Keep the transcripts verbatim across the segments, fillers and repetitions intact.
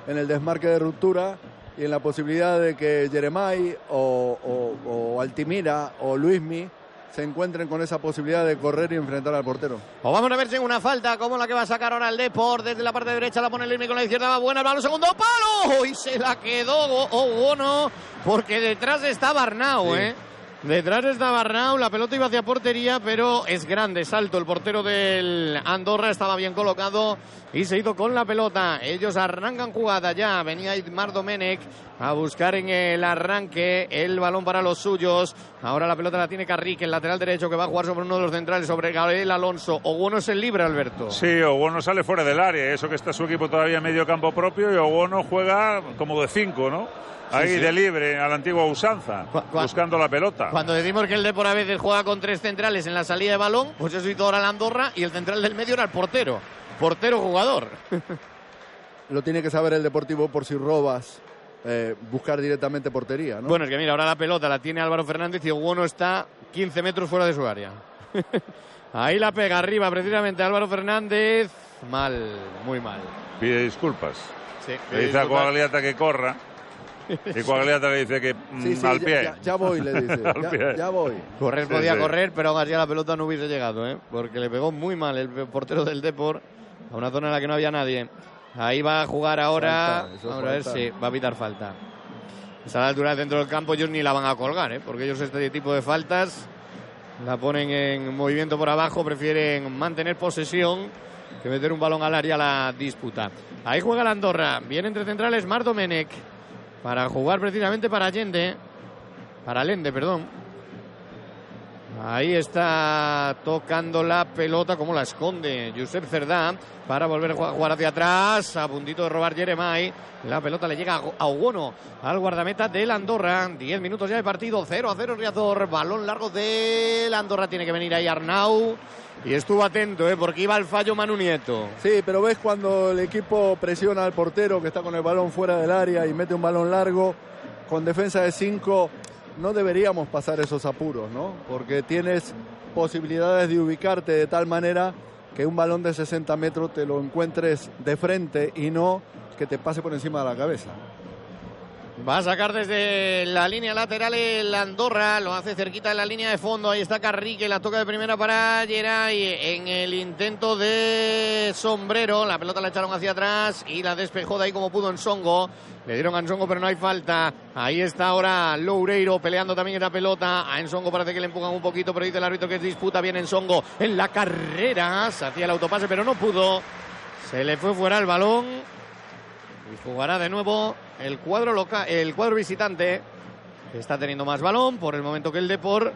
en el desmarque de ruptura y en la posibilidad de que Yeremay o, o, o Altimira o Luismi se encuentren con esa posibilidad de correr y enfrentar al portero. O vamos a ver si en una falta como la que va a sacar ahora el Depor. Desde la parte derecha la pone Luismi con la izquierda, va buena, el balón segundo palo y se la quedó Ogono porque detrás está Barnau, sí. ¿eh? Detrás está Barnau, la pelota iba hacia portería, pero es grande salto. El portero del Andorra estaba bien colocado y se hizo con la pelota. Ellos arrancan jugada ya. Venía Aitmar Domenech a buscar en el arranque el balón para los suyos. Ahora la pelota la tiene Carrique, el lateral derecho, que va a jugar sobre uno de los centrales, sobre Gabriel Alonso. Ogono es el libre, Alberto. Sí, Ogono sale fuera del área. Eso que está su equipo todavía en medio campo propio y Ogono juega como de cinco, ¿no? Ahí sí, sí. de libre, a la antigua usanza, cu buscando la pelota. Cuando decimos que el Depor a veces juega con tres centrales en la salida de balón, pues eso hizo ahora el Andorra y el central del medio era el portero. Portero jugador. Lo tiene que saber el Deportivo por si robas, eh, buscar directamente portería, ¿no? Bueno, es que mira, ahora la pelota la tiene Álvaro Fernández y Ogono está quince metros fuera de su área. Ahí la pega arriba precisamente Álvaro Fernández. Mal, muy mal. Pide disculpas. Sí, le dice a Coagliata que corra. Y Coagliata le dice que mm, sí, sí, al ya, pie. Ya, ya voy, le dice. ya, ya voy. Correr sí, podía sí. correr, pero aún así a la pelota no hubiese llegado, ¿eh? Porque le pegó muy mal el portero del Depor a una zona en la que no había nadie. Ahí va a jugar ahora. Falta, Vamos a ver si sí, va a pitar falta. Esa a la altura del centro del campo ellos ni la van a colgar, ¿eh? Porque ellos este tipo de faltas la ponen en movimiento por abajo, prefieren mantener posesión que meter un balón al área a la disputa. Ahí juega el Andorra. Viene entre centrales Mar Domenech para jugar precisamente para Allende, para Allende, perdón. Ahí está tocando la pelota, como la esconde Josep Cerdá, para volver a jugar hacia atrás, a puntito de robar Yeremay. La pelota le llega a Ogono, al guardameta del Andorra. diez minutos ya de partido, cero a cero Riazor. Balón largo del Andorra, tiene que venir ahí Arnau. Y estuvo atento, ¿eh? Porque iba al fallo Manu Nieto. Sí, pero ves cuando el equipo presiona al portero que está con el balón fuera del área y mete un balón largo con defensa de cinco, no deberíamos pasar esos apuros, ¿no? Porque tienes posibilidades de ubicarte de tal manera que un balón de sesenta metros te lo encuentres de frente y no que te pase por encima de la cabeza. Va a sacar desde la línea lateral el Andorra, lo hace cerquita de la línea de fondo. Ahí está Carrique, la toca de primera para Geray en el intento de sombrero. La pelota la echaron hacia atrás y la despejó de ahí como pudo Nsongo. Le dieron a Nsongo, pero no hay falta. Ahí está ahora Loureiro peleando también esa pelota. A Nsongo parece que le empujan un poquito, pero dice el árbitro que es disputa. Bien Nsongo en la carrera, se hacía el autopase, pero no pudo. Se le fue fuera el balón. Y jugará de nuevo el cuadro local, el cuadro visitante, que está teniendo más balón por el momento que el Depor.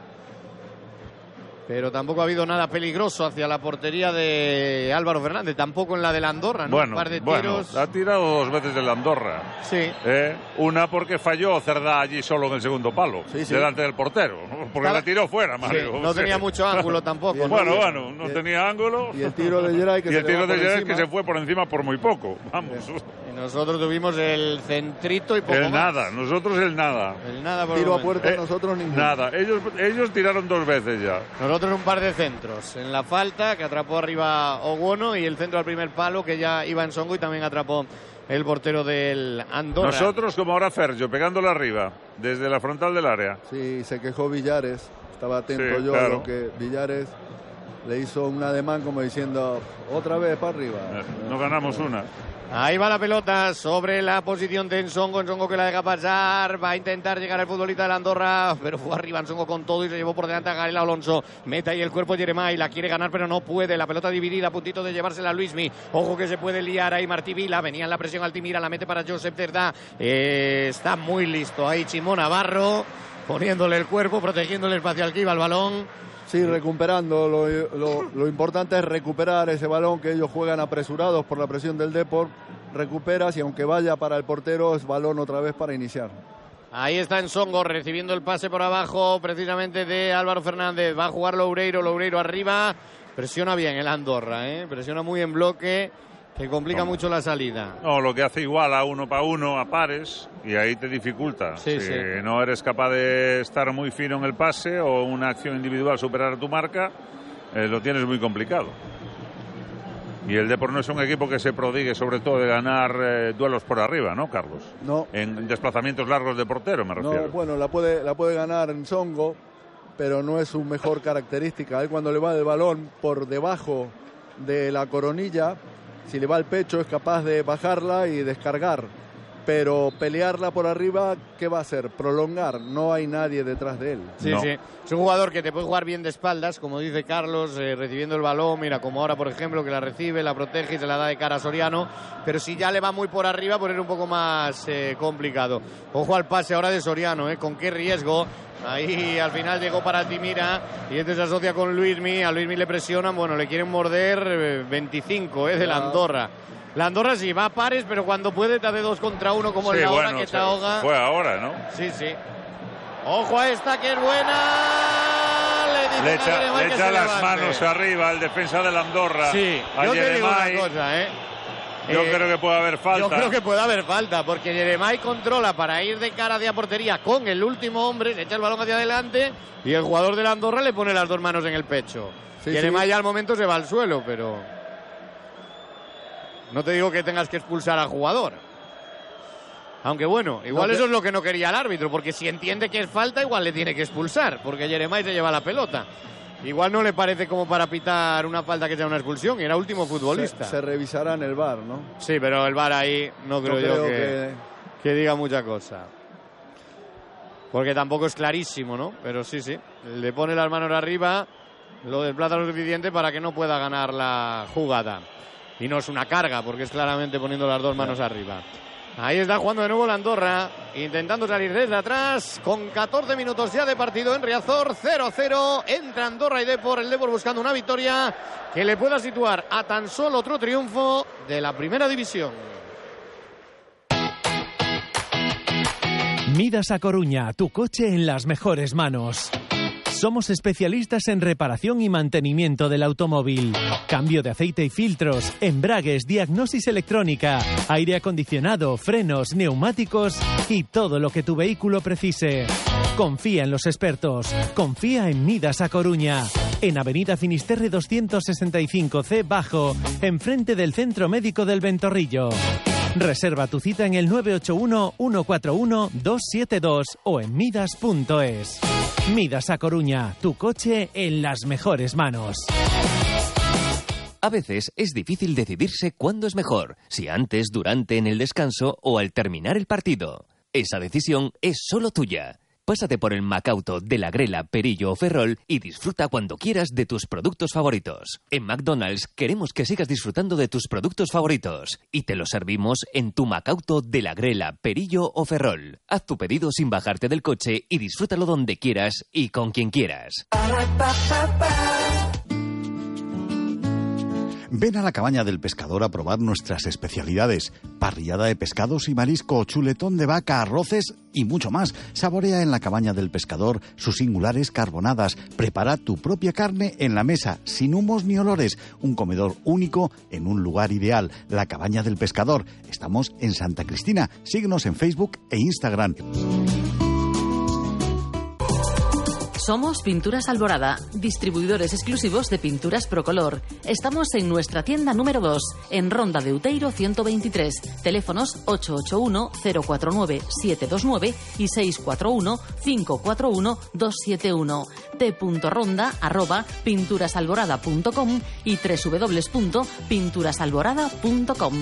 Pero tampoco ha habido nada peligroso hacia la portería de Álvaro Fernández, tampoco en la del Andorra, ¿no? Bueno, un par de bueno, tiros. ha tirado dos veces del Andorra. Sí. ¿Eh? Una porque falló Cerdá allí solo en el segundo palo, sí, sí. delante del portero, porque Estaba... la tiró fuera, Mario. Sí, no tenía sí. mucho ángulo tampoco. ¿no? Bueno, bueno, no y tenía ángulo. Y el tiro de Geray que, y se el tiro de Geray que se fue por encima por muy poco. Vamos. Y nosotros tuvimos el centrito y poco el más. nada, nosotros el nada. El nada por tiro el a puerta, eh, nosotros ninguno. Nada, ellos, ellos tiraron dos veces ya. Nosotros un par de centros. En la falta, que atrapó arriba Ogono, y el centro al primer palo, que ya iba en Nsongo y también atrapó el portero del Andorra. Nosotros, como ahora Fergio, pegándole arriba, desde la frontal del área. Sí, se quejó Villares. Estaba atento sí, yo claro. a lo que Villares le hizo un ademán como diciendo, otra vez para arriba. No ganamos una. Ahí va la pelota sobre la posición de Nsongo. Nsongo que la deja pasar. Va a intentar llegar el futbolista del Andorra, pero fue arriba Nsongo con todo y se llevó por delante a Gabriel Alonso. Mete ahí el cuerpo Yeremay. La quiere ganar, pero no puede. La pelota dividida, a puntito de llevársela a Luismi. Ojo que se puede liar ahí Martí Vila. Venía en la presión Altimira. La mete para Josep Cerdá. Eh, está muy listo ahí Chimón Navarro, poniéndole el cuerpo, protegiéndole el espacio al que iba el balón. Sí, recuperando. Lo, lo, lo importante es recuperar ese balón que ellos juegan apresurados por la presión del Depor. Recuperas y aunque vaya para el portero es balón otra vez para iniciar. Ahí está Nsongo recibiendo el pase por abajo precisamente de Álvaro Fernández. Va a jugar Loureiro, Loureiro arriba. Presiona bien el Andorra, ¿eh? Presiona muy en bloque, que complica no. mucho la salida. No, lo que hace igual a uno para uno, a pares, y ahí te dificulta. Sí, si sí. no eres capaz de estar muy fino en el pase o una acción individual superar a tu marca, eh, lo tienes muy complicado. Y el Depor no es un equipo que se prodigue sobre todo de ganar eh, duelos por arriba, ¿no, Carlos? No. En desplazamientos largos de portero, me refiero. No, bueno, la puede, la puede ganar en Songo, pero no es su mejor característica. Él cuando le va el balón por debajo de la coronilla, si le va al pecho es capaz de bajarla y descargar. Pero pelearla por arriba, ¿qué va a hacer? Prolongar. No hay nadie detrás de él. Sí, no. sí. Es un jugador que te puede jugar bien de espaldas, como dice Carlos, eh, recibiendo el balón. Mira, como ahora, por ejemplo, que la recibe, la protege y se la da de cara a Soriano. Pero si ya le va muy por arriba, pues es un poco más eh, complicado. Ojo al pase ahora de Soriano, ¿eh? Con qué riesgo. Ahí al final llegó para Altimira y este se asocia con Luismi. A Luismi le presionan, bueno, le quieren morder eh, veinticinco eh, de la Andorra. La Andorra sí va a pares, pero cuando puede te hace dos contra uno como sí, en la hora bueno, que te ahoga. Fue ahora, ¿no? Sí, sí. Ojo a esta que es buena. Le, le echa, le echa las levante. manos arriba al defensa de la Andorra. Sí, a yo Jeremai. te digo una cosa, ¿eh? Yo eh, creo que puede haber falta. Yo creo que puede haber falta, porque Jeremai controla para ir de cara hacia portería con el último hombre, se echa el balón hacia adelante y el jugador de la Andorra le pone las dos manos en el pecho. Sí, Jeremai sí. al momento se va al suelo, pero... No te digo que tengas que expulsar al jugador. Aunque bueno, igual no, eso es lo que no quería el árbitro, porque si entiende que es falta, igual le tiene que expulsar, porque Jeremai se lleva la pelota. Igual no le parece como para pitar una falta que sea una expulsión, y era último futbolista. Se, se revisará en el V A R, ¿no? Sí, pero el V A R ahí no creo, no creo yo que, que... que diga mucha cosa. Porque tampoco es clarísimo, ¿no? Pero sí, sí. Le pone las manos arriba, lo desplaza lo suficiente para que no pueda ganar la jugada. Y no es una carga, porque es claramente poniendo las dos manos arriba. Ahí está jugando de nuevo la Andorra, intentando salir desde atrás, con catorce minutos ya de partido en Riazor, cero a cero, entra Andorra y Depor, el Depor buscando una victoria que le pueda situar a tan solo otro triunfo de la primera división. Midas a Coruña, tu coche en las mejores manos. Somos especialistas en reparación y mantenimiento del automóvil. Cambio de aceite y filtros, embragues, diagnosis electrónica, aire acondicionado, frenos, neumáticos y todo lo que tu vehículo precise. Confía en los expertos. Confía en Midas a Coruña. En Avenida Finisterre doscientos sesenta y cinco C Bajo, enfrente del Centro Médico del Ventorrillo. Reserva tu cita en el nueve ocho uno, uno cuatro uno, dos siete dos o en midas punto es. Midas a Coruña, tu coche en las mejores manos. A veces es difícil decidirse cuándo es mejor, si antes, durante, en el descanso o al terminar el partido. Esa decisión es solo tuya. Pásate por el Macauto de la Grela, Perillo o Ferrol y disfruta cuando quieras de tus productos favoritos. En McDonald's queremos que sigas disfrutando de tus productos favoritos y te los servimos en tu Macauto de la Grela, Perillo o Ferrol. Haz tu pedido sin bajarte del coche y disfrútalo donde quieras y con quien quieras. Ven a la Cabaña del Pescador a probar nuestras especialidades. Parrillada de pescados y marisco, chuletón de vaca, arroces y mucho más. Saborea en la Cabaña del Pescador sus singulares carbonadas. Prepara tu propia carne en la mesa, sin humos ni olores. Un comedor único en un lugar ideal. La Cabaña del Pescador. Estamos en Santa Cristina. Síguenos en Facebook e Instagram. Somos Pinturas Alborada, distribuidores exclusivos de pinturas Procolor. Estamos en nuestra tienda número dos, en Ronda de Uteiro ciento veintitrés. Teléfonos ocho ocho uno, cero cuatro nueve, siete dos nueve y seis cuatro uno, cinco cuatro uno, dos siete uno. t.ronda arroba pinturasalborada punto com y doble u doble u doble u punto pinturasalborada punto com.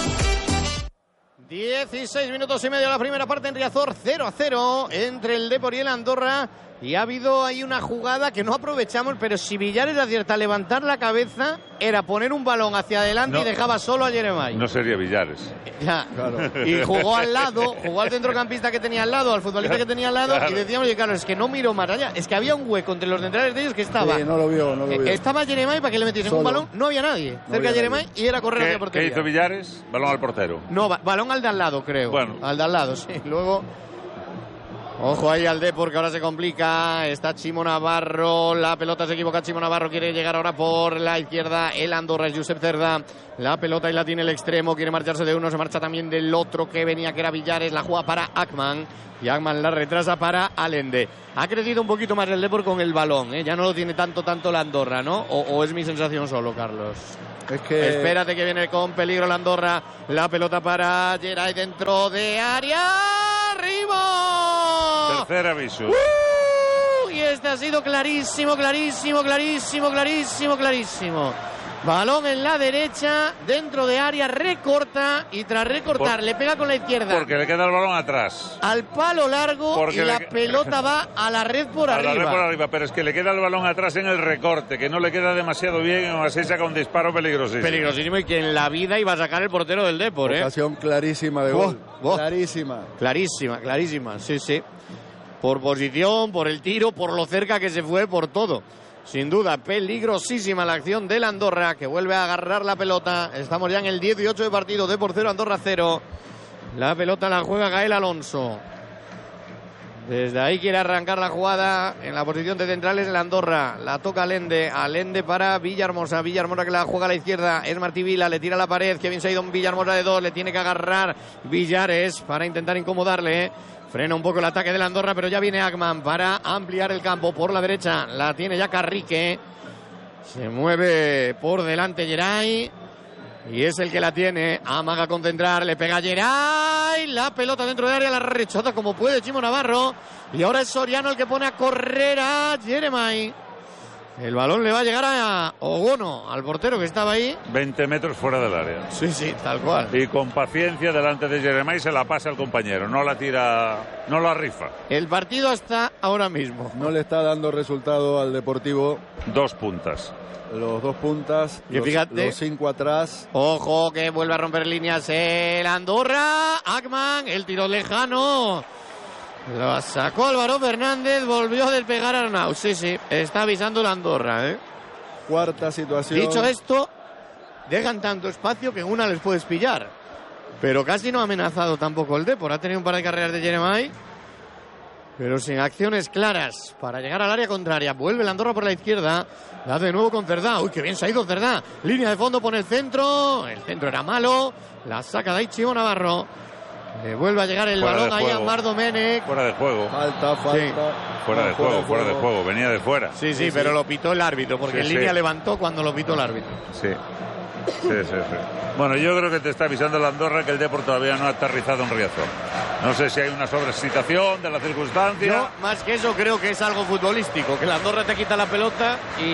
dieciséis minutos y medio de la primera parte en Riazor, cero a cero entre el Depor y el Andorra. Y ha habido ahí una jugada que no aprovechamos, pero si Villares acierta a levantar la cabeza, era poner un balón hacia adelante no, y dejaba solo a Jeremai. No sería Villares. Ya, claro. Y jugó al lado, jugó al centrocampista que tenía al lado, al futbolista que tenía al lado, claro. Y decíamos, oye, Carlos, es que no miro más allá. Es que había un hueco entre los centrales de ellos que estaba. Sí, no lo vio, no lo vio. Estaba Jeremai para que le metiesen solo un balón, no había nadie no cerca de Jeremai y era correr hacia portería. ¿Qué hizo Villares? Balón al portero. No, ba balón al de al lado, creo. Bueno. Al de al lado, sí. Luego... Ojo ahí al Depor, que ahora se complica. Está Chimo Navarro. La pelota se equivoca. Chimo Navarro quiere llegar ahora por la izquierda. El Andorra es Josep Cerda. La pelota y la tiene el extremo. Quiere marcharse de uno. Se marcha también del otro que venía, que era Villares. La juega para Akman. Y Akman la retrasa para Allende. Ha crecido un poquito más el Depor con el balón, ¿eh? Ya no lo tiene tanto, tanto la Andorra, ¿no? O, o es mi sensación solo, Carlos. Es que... Espérate que viene con peligro la Andorra. La pelota para Geray dentro de área. ¡Arriba! Tercer aviso. ¡Uh! Y este ha sido clarísimo, clarísimo, clarísimo, clarísimo, clarísimo. Balón en la derecha, dentro de área, recorta y tras recortar Por, le pega con la izquierda. Porque le queda el balón atrás. Al palo largo porque y la le... pelota va a la red por a arriba. A la red por arriba, pero es que le queda el balón atrás en el recorte, que no le queda demasiado bien, o así saca un disparo peligrosísimo. Peligrosísimo y que en la vida iba a sacar el portero del Depor, ¿eh? Ocasión clarísima de gol. Oh, oh. Clarísima. Clarísima, clarísima, sí, sí. Por posición, por el tiro, por lo cerca que se fue, por todo. Sin duda, peligrosísima la acción del Andorra, que vuelve a agarrar la pelota. Estamos ya en el dieciocho de partido, Depor cero, Andorra cero. La pelota la juega Gael Alonso. Desde ahí quiere arrancar la jugada en la posición de centrales el Andorra. La toca Allende, Allende para Villahermosa. Villahermosa que la juega a la izquierda. Es Martí Vila, le tira a la pared. Que bien se ha ido un Villahermosa de dos. Le tiene que agarrar Villares para intentar incomodarle, ¿eh? Frena un poco el ataque del Andorra, pero ya viene Akman para ampliar el campo por la derecha. La tiene ya Carrique. Se mueve por delante Geray. Y es el que la tiene. Amaga a concentrar. Le pega Geray. La pelota dentro de área. La rechaza como puede Chimo Navarro. Y ahora es Soriano el que pone a correr a Jeremai. El balón le va a llegar a Ogono, al portero que estaba ahí. veinte metros fuera del área. Sí, sí, tal cual. Y con paciencia delante de Jeremai se la pasa al compañero. No la tira, no la rifa. El partido está ahora mismo. No le está dando resultado al Deportivo. Dos puntas. Los dos puntas, y los, fíjate, los cinco atrás. Ojo que vuelve a romper líneas el Andorra. Akman, el tiro lejano. Lo sacó Álvaro Fernández, volvió a despegar a Arnau. Sí, sí, está avisando la Andorra, ¿eh? Cuarta situación. Dicho esto, dejan tanto espacio que en una les puedes pillar. Pero casi no ha amenazado tampoco el Depor. Ha tenido un par de carreras de Jeremai, pero sin acciones claras para llegar al área contraria. Vuelve la Andorra por la izquierda. La hace de nuevo con Cerdá. Uy, qué bien se ha ido Cerdá. Línea de fondo, pone el centro. El centro era malo. La saca de ahí Chimo Navarro. Le vuelve a llegar el fuera balón ahí a Mar Domenech. Fuera de juego. Falta, falta. Sí. Fuera, de, juego, fuera de juego, venía de fuera. Sí, sí, sí, pero sí. Lo pitó el árbitro, porque sí, en línea sí. Levantó cuando lo pitó el árbitro. Sí. Sí, sí, sí. Bueno, yo creo que te está avisando la Andorra que el Depor todavía no ha aterrizado en Riazor. No sé si hay una sobreexcitación de la circunstancia. Yo, más que eso, creo que es algo futbolístico, que la Andorra te quita la pelota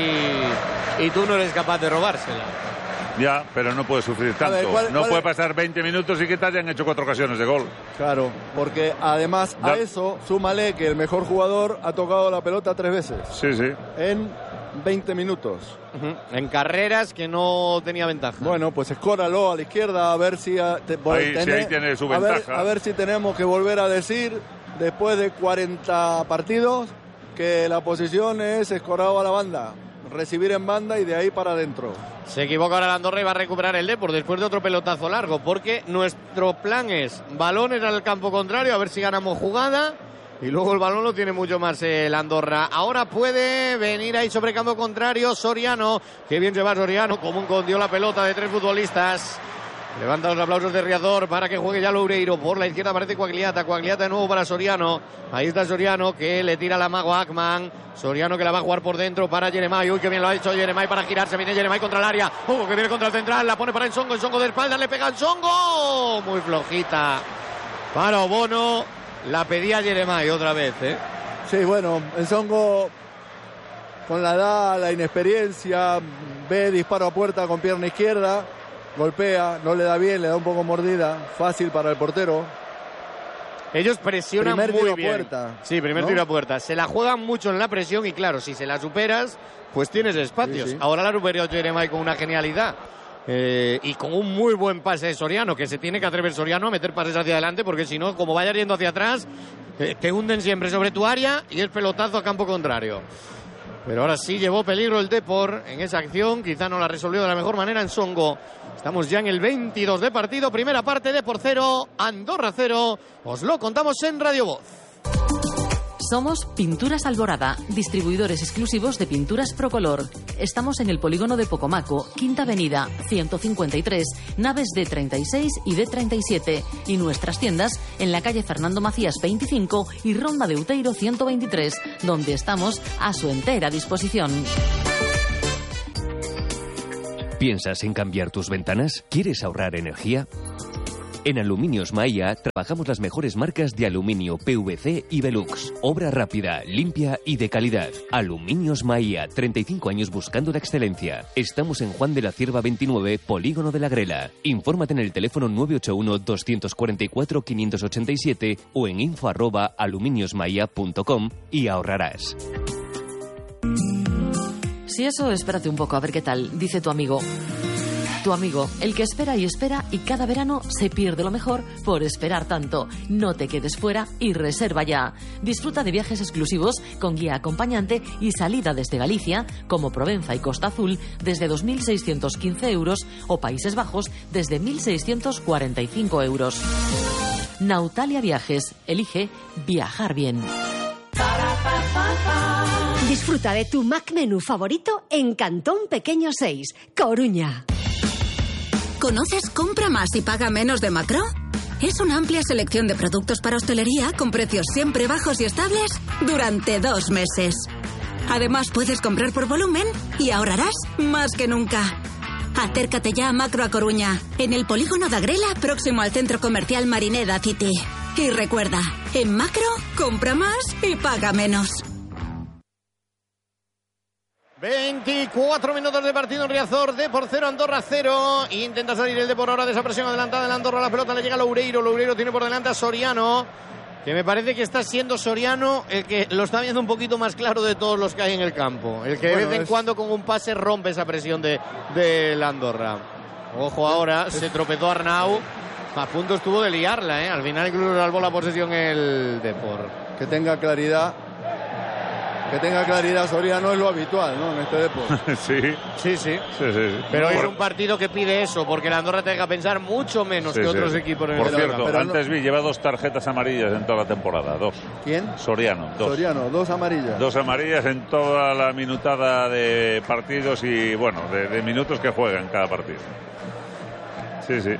y, y tú no eres capaz de robársela. Ya, pero no puede sufrir tanto. Ver, ¿cuál, no cuál puede es? pasar veinte minutos y que te hayan hecho cuatro ocasiones de gol. Claro, porque además ya. a eso, súmale que el mejor jugador ha tocado la pelota tres veces. Sí, sí. En veinte minutos. Uh-huh. En carreras que no tenía ventaja. Bueno, pues escóralo a la izquierda a ver si... A, te, ahí, tener, si ahí tiene su a ventaja. Ver, a ver si tenemos que volver a decir, después de cuarenta partidos, que la posición es escorado a la banda. Recibir en banda y de ahí para adentro. Se equivoca ahora la Andorra y va a recuperar el Depor después de otro pelotazo largo, porque nuestro plan es balones al campo contrario, a ver si ganamos jugada, y luego el balón lo tiene mucho más el Andorra. Ahora puede venir ahí sobre campo contrario Soriano, que bien se va Soriano, como un condió la pelota de tres futbolistas. Levanta los aplausos de Riazor para que juegue ya Loureiro. Por la izquierda aparece Coagliata. Coagliata de nuevo para Soriano. Ahí está Soriano que le tira la mago a Akman. Soriano que la va a jugar por dentro para Jeremai. Uy, que bien lo ha hecho Jeremai para girarse. Viene Jeremai contra el área. Uh, que viene contra el central. La pone para Ensongo. Ensongo de espaldas. Le pega Ensongo. Muy flojita para Obono. La pedía Jeremai otra vez, ¿eh? Sí, bueno, Ensongo con la edad, la inexperiencia. Ve disparo a puerta con pierna izquierda. Golpea, no le da bien, le da un poco mordida. Fácil para el portero. Ellos presionan primer muy tiro bien. A puerta, sí, primer ¿no? tiro a puerta. Se la juegan mucho en la presión y claro, si se la superas, pues tienes espacios. Sí, sí. Ahora la recuperó Jeremai con una genialidad. Eh, y con un muy buen pase de Soriano, que se tiene que atrever Soriano a meter pases hacia adelante, porque si no, como vaya yendo hacia atrás, eh, te hunden siempre sobre tu área y es pelotazo a campo contrario. Pero ahora sí llevó peligro el Depor en esa acción, quizá no la resolvió de la mejor manera Ensongo. Estamos ya en el veintidós de partido, primera parte, Depor cero, Andorra cero. Os lo contamos en Radio Voz. Somos Pinturas Alborada, distribuidores exclusivos de pinturas Procolor. Estamos en el polígono de Pocomaco, Quinta Avenida, ciento cincuenta y tres, naves D treinta y seis y D treinta y siete, y nuestras tiendas en la calle Fernando Macías veinticinco y Ronda de Uteiro ciento veintitrés, donde estamos a su entera disposición. ¿Piensas en cambiar tus ventanas? ¿Quieres ahorrar energía? En Aluminios Maia trabajamos las mejores marcas de aluminio P V C y Velux. Obra rápida, limpia y de calidad. Aluminios Maia, treinta y cinco años buscando la excelencia. Estamos en Juan de la Cierva veintinueve, Polígono de la Grela. Infórmate en el teléfono nueve ocho uno, dos cuatro cuatro, cinco ocho siete o en info arroba aluminiosmaia punto com y ahorrarás. Si eso, espérate un poco a ver qué tal, dice tu amigo. Tu amigo, el que espera y espera y cada verano se pierde lo mejor por esperar tanto. No te quedes fuera y reserva ya. Disfruta de viajes exclusivos con guía acompañante y salida desde Galicia, como Provenza y Costa Azul, desde dos mil seiscientos quince euros o Países Bajos desde mil seiscientos cuarenta y cinco euros. Nautalia Viajes. Elige viajar bien. Disfruta de tu Mac Menú favorito en Cantón Pequeño seis, Coruña. ¿Conoces Compra Más y Paga Menos de Macro? Es una amplia selección de productos para hostelería con precios siempre bajos y estables durante dos meses. Además, puedes comprar por volumen y ahorrarás más que nunca. Acércate ya a Macro a Coruña, en el polígono de Agrela, próximo al centro comercial Marineda City. Y recuerda, en Macro, compra más y paga menos. veinticuatro minutos de partido en Riazor, Depor cero, Andorra cero. Intenta salir el Depor ahora de esa presión adelantada del Andorra. La pelota le llega a Loureiro. Loureiro tiene por delante a Soriano, que me parece que está siendo Soriano el que lo está viendo un poquito más claro de todos los que hay en el campo. El que bueno, de vez en es... cuando con un pase rompe esa presión de, de la Andorra. Ojo ahora, se tropezó Arnau. A punto estuvo de liarla, ¿eh? Al final incluso salvó la posesión el Depor. Que tenga claridad. Que tenga claridad Soriano es lo habitual, ¿no? En este deporte. sí. Sí, sí. sí, sí, sí. Pero es un partido que pide eso, porque la Andorra te deja pensar mucho menos sí, que otros sí. equipos en Por el cierto, Andorra. Pero antes no... vi, lleva dos tarjetas amarillas en toda la temporada. Dos. ¿Quién? Soriano. Dos. Soriano, dos amarillas. Dos amarillas en toda la minutada de partidos y, bueno, de, de minutos que juega en cada partido. Sí, sí.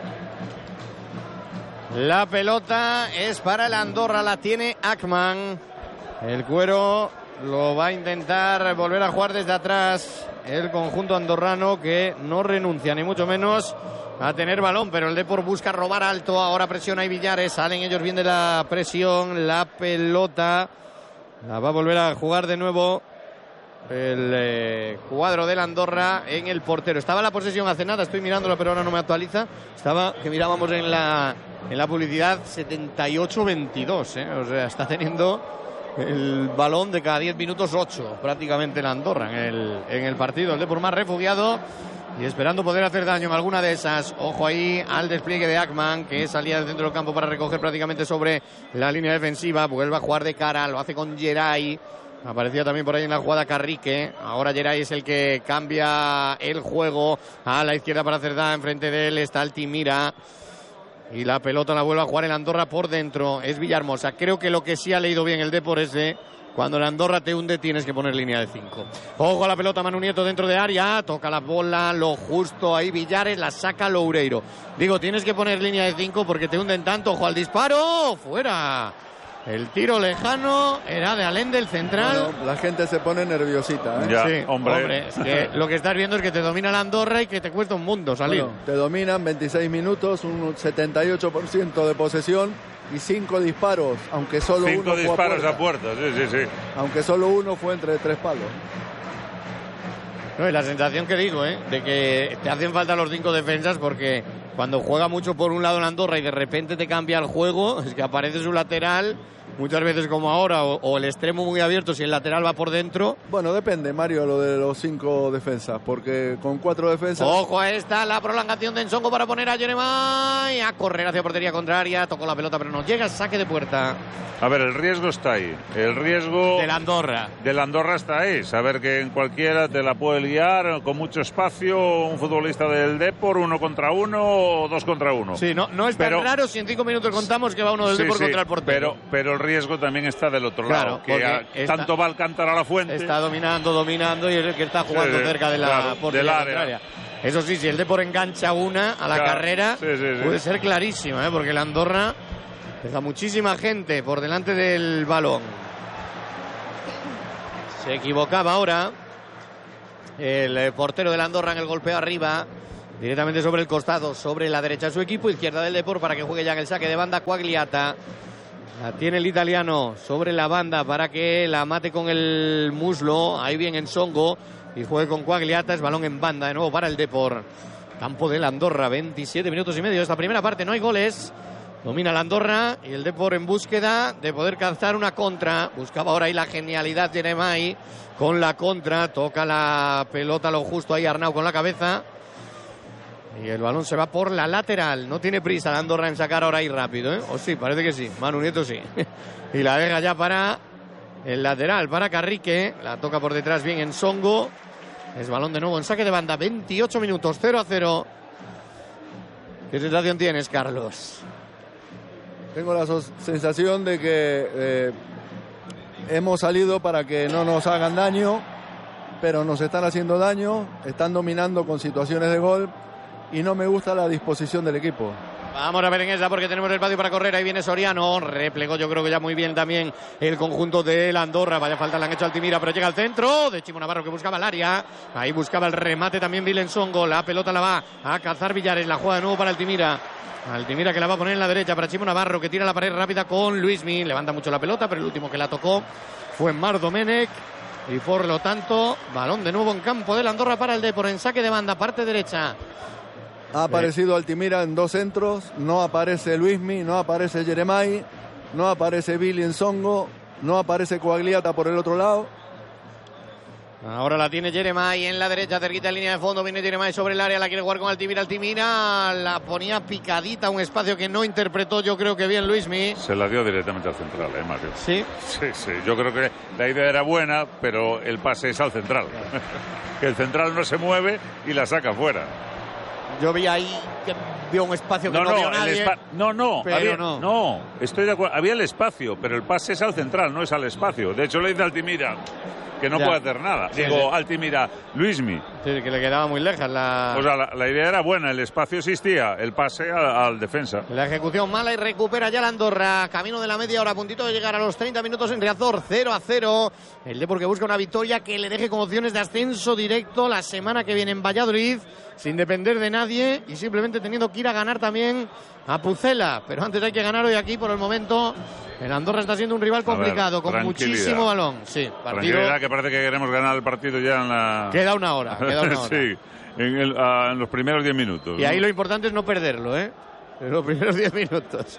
La pelota es para el Andorra, la tiene Ackman. El Cuero lo va a intentar volver a jugar desde atrás el conjunto andorrano, que no renuncia ni mucho menos a tener balón, pero el Depor busca robar alto. Ahora presiona y Villares, salen ellos bien de la presión. La pelota la va a volver a jugar de nuevo el eh, cuadro del Andorra en el portero. Estaba la posesión hace nada, estoy mirándolo pero ahora no me actualiza. Estaba, que mirábamos en la, en la publicidad, setenta y ocho veintidós, ¿eh? O sea, está teniendo el balón de cada diez minutos, ocho prácticamente la Andorra en el, en el partido. El Depor más refugiado y esperando poder hacer daño en alguna de esas. Ojo ahí al despliegue de Ackman, que salía del centro del campo para recoger prácticamente sobre la línea defensiva. Vuelve a jugar de cara, lo hace con Geray. Aparecía también por ahí en la jugada Carrique. Ahora Geray es el que cambia el juego a la izquierda para hacer daño. Enfrente de él está Altimira. Y la pelota la vuelve a jugar el Andorra por dentro. Es Villahermosa. Creo que lo que sí ha leído bien el Depor es de cuando el Andorra te hunde tienes que poner línea de cinco. Ojo a la pelota, Manu Nieto dentro de área. Toca la bola, lo justo ahí Villares, la saca Loureiro. Digo, tienes que poner línea de cinco porque te hunden tanto. Ojo al disparo. Fuera. El tiro lejano era de Alén del central. Bueno, la gente se pone nerviosita, ¿eh? Ya, sí, hombre. hombre es que lo que estás viendo es que te domina la Andorra y que te cuesta un mundo salir. Bueno, te dominan veintiséis minutos, un setenta y ocho por ciento de posesión y cinco disparos, aunque solo cinco uno disparos fue a puerta. a puerta, sí, sí, sí. Aunque solo uno fue entre tres palos. No, y la sensación que digo, ¿eh? De que te hacen falta los cinco defensas, porque cuando juega mucho por un lado la Andorra y de repente te cambia el juego, es que aparece su lateral, muchas veces como ahora, o, o el extremo muy abierto si el lateral va por dentro. Bueno, depende, Mario, lo de los cinco defensas, porque con cuatro defensas... Ojo a esta, la prolongación de Ensongo para poner a Jeremai a correr hacia portería contraria, tocó la pelota pero no llega, saque de puerta. A ver, el riesgo está ahí, el riesgo... De la Andorra. De la Andorra está ahí, saber que en cualquiera te la puede liar con mucho espacio, un futbolista del Depor, uno contra uno o dos contra uno. Sí, no, no es pero, tan raro si en cinco minutos contamos que va uno del sí, Depor sí, contra el portero. Pero, pero el riesgo también está del otro claro, lado, que a, está, tanto va Alcántara a la fuente. Está dominando, dominando y es el que está jugando sí, cerca de la claro, portería contraria. Eso sí, si el Depor engancha una a la claro, carrera, sí, sí, sí. puede ser clarísima, ¿eh? Porque el Andorra deja muchísima gente por delante del balón. Se equivocaba ahora el portero del Andorra en el golpeo arriba, directamente sobre el costado, sobre la derecha de su equipo, izquierda del Depor para que juegue ya en el saque de banda Quagliata. La tiene el italiano sobre la banda para que la mate con el muslo. Ahí bien en Songo y juegue con Quagliata. Es balón en banda de nuevo para el Depor. Campo del Andorra, veintisiete minutos y medio de esta primera parte. No hay goles. Domina el Andorra y el Depor en búsqueda de poder cazar una contra. Buscaba ahora ahí la genialidad Jeremai con la contra. Toca la pelota lo justo ahí Arnau con la cabeza. Y el balón se va por la lateral. No tiene prisa el Andorra en sacar ahora ahí rápido, ¿eh? O sí, parece que sí. Manu Nieto sí. Y la deja ya para el lateral, para Carrique. La toca por detrás bien en Songo. Es balón de nuevo en saque de banda. veintiocho minutos, cero a cero. ¿Qué sensación tienes, Carlos? Tengo la sensación de que eh, hemos salido para que no nos hagan daño, pero nos están haciendo daño. Están dominando con situaciones de gol. Y no me gusta la disposición del equipo. Vamos a ver en esa porque tenemos el espacio para correr. Ahí viene Soriano. Replegó yo creo que ya muy bien también el conjunto de la Andorra. Vaya falta le han hecho a Altimira, pero llega al centro de Chimo Navarro que buscaba el área. Ahí buscaba el remate también Vilen Songo. La pelota la va a cazar Villares. La juega de nuevo para Altimira. Altimira que la va a poner en la derecha para Chimo Navarro que tira la pared rápida con Luismi. Levanta mucho la pelota, pero el último que la tocó fue Mar Domenech. Y por lo tanto, balón de nuevo en campo de la Andorra para el Depor en saque de banda, parte derecha. Ha aparecido Altimira en dos centros, no aparece Luismi, no aparece Jeremai, no aparece Billy en Songo, no aparece Quagliata por el otro lado. Ahora la tiene Jeremai en la derecha, cerquita en línea de fondo, viene Jeremai sobre el área, la quiere jugar con Altimira, Altimira la ponía picadita, un espacio que no interpretó yo creo que bien Luismi. Se la dio directamente al central, ¿eh, Mario? Sí. Sí, sí, yo creo que la idea era buena, pero el pase es al central. Claro. Que el central no se mueve y la saca fuera. Yo vi ahí que vio un espacio que no, no, no vio nadie. No, no, pero había, no. No, estoy de acuerdo. Había el espacio, pero el pase es al central, no es al espacio. De hecho, le dice a Altimira que no ya. puede hacer nada. Sí, Digo, sí. Altimira, Luismi. Sí, que le quedaba muy lejos la... O sea, la, la idea era buena, el espacio existía, el pase al, al defensa. La ejecución mala y recupera ya la Andorra. Camino de la media hora, a puntito de llegar a los treinta minutos en Riazor, cero a cero. El Depor que busca una victoria que le deje con opciones de ascenso directo la semana que viene en Valladolid, sin depender de nadie y simplemente teniendo que ir a ganar también a Pucela. Pero antes hay que ganar hoy aquí por el momento. El Andorra está siendo un rival complicado, ver, con muchísimo balón. Sí, partido... Tranquilidad, que parece que queremos ganar el partido ya en la... Queda una hora, queda una hora. Sí, en, el, uh, en los primeros diez minutos. Y ¿no? Ahí lo importante es no perderlo, ¿eh? En los primeros diez minutos.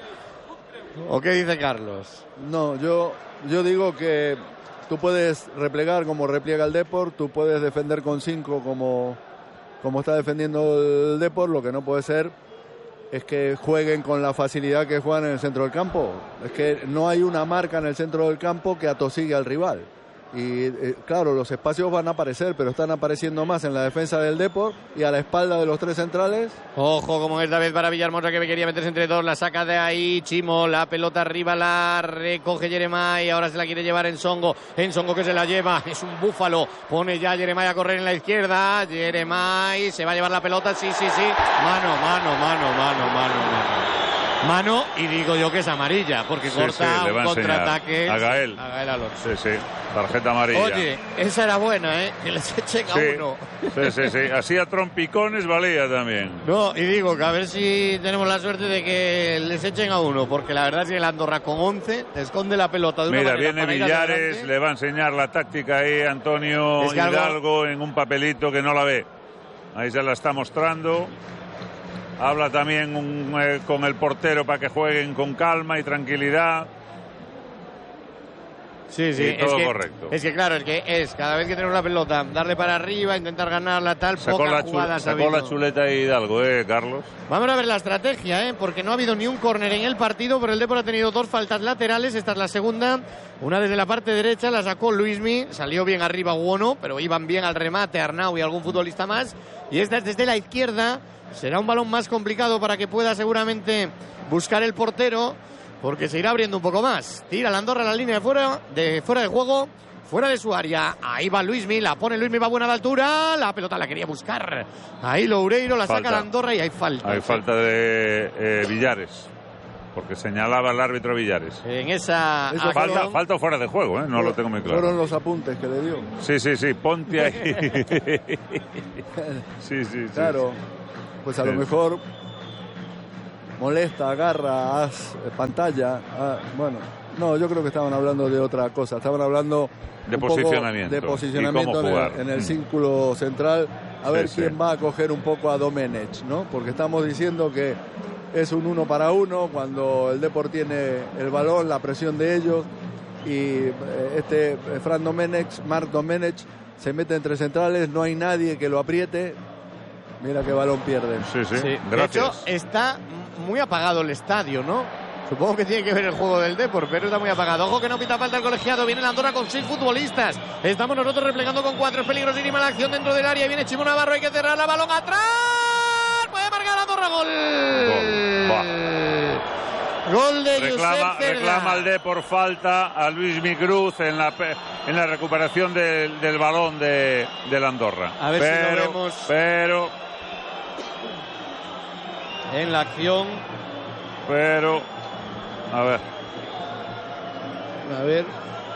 ¿O qué dice Carlos? No, yo, yo digo que tú puedes replegar como repliega el Depor, tú puedes defender con cinco como, como está defendiendo el Depor, lo que no puede ser es que jueguen con la facilidad que juegan en el centro del campo. Es que no hay una marca en el centro del campo que atosigue al rival. Y eh, claro, los espacios van a aparecer, pero están apareciendo más en la defensa del Depor y a la espalda de los tres centrales. Ojo, como esta vez para Villahermosa, que quería meterse entre dos, la saca de ahí Chimo, la pelota arriba la recoge Jeremai, ahora se la quiere llevar en Songo, en Songo que se la lleva, es un búfalo, pone ya Jeremai a correr en la izquierda, Jeremai se va a llevar la pelota, sí, sí, sí, mano, mano, mano, mano, mano, mano. Mano, y digo yo que es amarilla, porque sí, corta sí, un contraataque a Gael. A Gael Alonso. Sí, sí, tarjeta amarilla. Oye, esa era buena, ¿eh? Que les echen a sí, uno. Sí, sí, sí. Así a trompicones valía también. No, y digo que a ver si tenemos la suerte de que les echen a uno, porque la verdad es que el Andorra con once esconde la pelota de una Mira, manera viene Villares, le va a enseñar la táctica ahí Antonio es que Hidalgo algo... en un papelito que no la ve. Ahí se la está mostrando. Habla también un, eh, con el portero para que jueguen con calma y tranquilidad. Sí, sí, y todo es que, correcto. Es que claro, el que es cada vez que tenemos la pelota, darle para arriba, intentar ganarla, tal, sacó poca la jugada. Sacó la chuleta de Hidalgo, ¿eh, Carlos? Vamos a ver la estrategia, ¿eh? Porque no ha habido ni un córner en el partido, pero el Depor ha tenido dos faltas laterales. Esta es la segunda, una desde la parte derecha, la sacó Luismi, salió bien arriba Guono, pero iban bien al remate Arnau y algún futbolista más. Y esta es desde la izquierda. Será un balón más complicado para que pueda seguramente buscar el portero, porque se irá abriendo un poco más. Tira la Andorra a la línea de fuera de, fuera de juego, fuera de su área. Ahí va Luismi, la pone Luismi, va a buena de altura. La pelota la quería buscar. Ahí Loureiro, la falta. Saca la Andorra y hay falta. Hay falta de eh, Villares, porque señalaba el árbitro Villares. En esa falta, fueron, falta fuera de juego, ¿eh? No lo tengo muy claro. Fueron los apuntes que le dio. Sí, sí, sí, ponte ahí. sí, sí, sí. Claro, pues a sí. lo mejor molesta, agarra, haz pantalla. Ah, bueno, no, yo creo que estaban hablando de otra cosa. Estaban hablando de posicionamiento, de posicionamiento en el, en el círculo central. A ver sí, quién sí. va a coger un poco a Domenech, ¿no? Porque estamos diciendo que es un uno para uno cuando el Depor tiene el balón, la presión de ellos, y este Fran Domenech, Marc Domenech, se mete entre centrales, no hay nadie que lo apriete. Mira qué balón pierde. Sí, sí, sí. Gracias. De hecho, está muy apagado el estadio, ¿no? Supongo que tiene que ver el juego del Depor, pero está muy apagado. Ojo que no pita falta el colegiado. Viene la Andorra con seis futbolistas. Estamos nosotros replegando con cuatro. Es peligrosísima la acción dentro del área. Viene Chimo Navarro, hay que cerrar la balón atrás. Puede marcar la Andorra, gol. Gol, gol de reclama, Josep Cerda. Reclama el Depor falta a Luismi Cruz en la, en la recuperación del, del balón de, de la Andorra. A ver pero, si lo vemos. Pero... En la acción. Pero... A ver. A ver.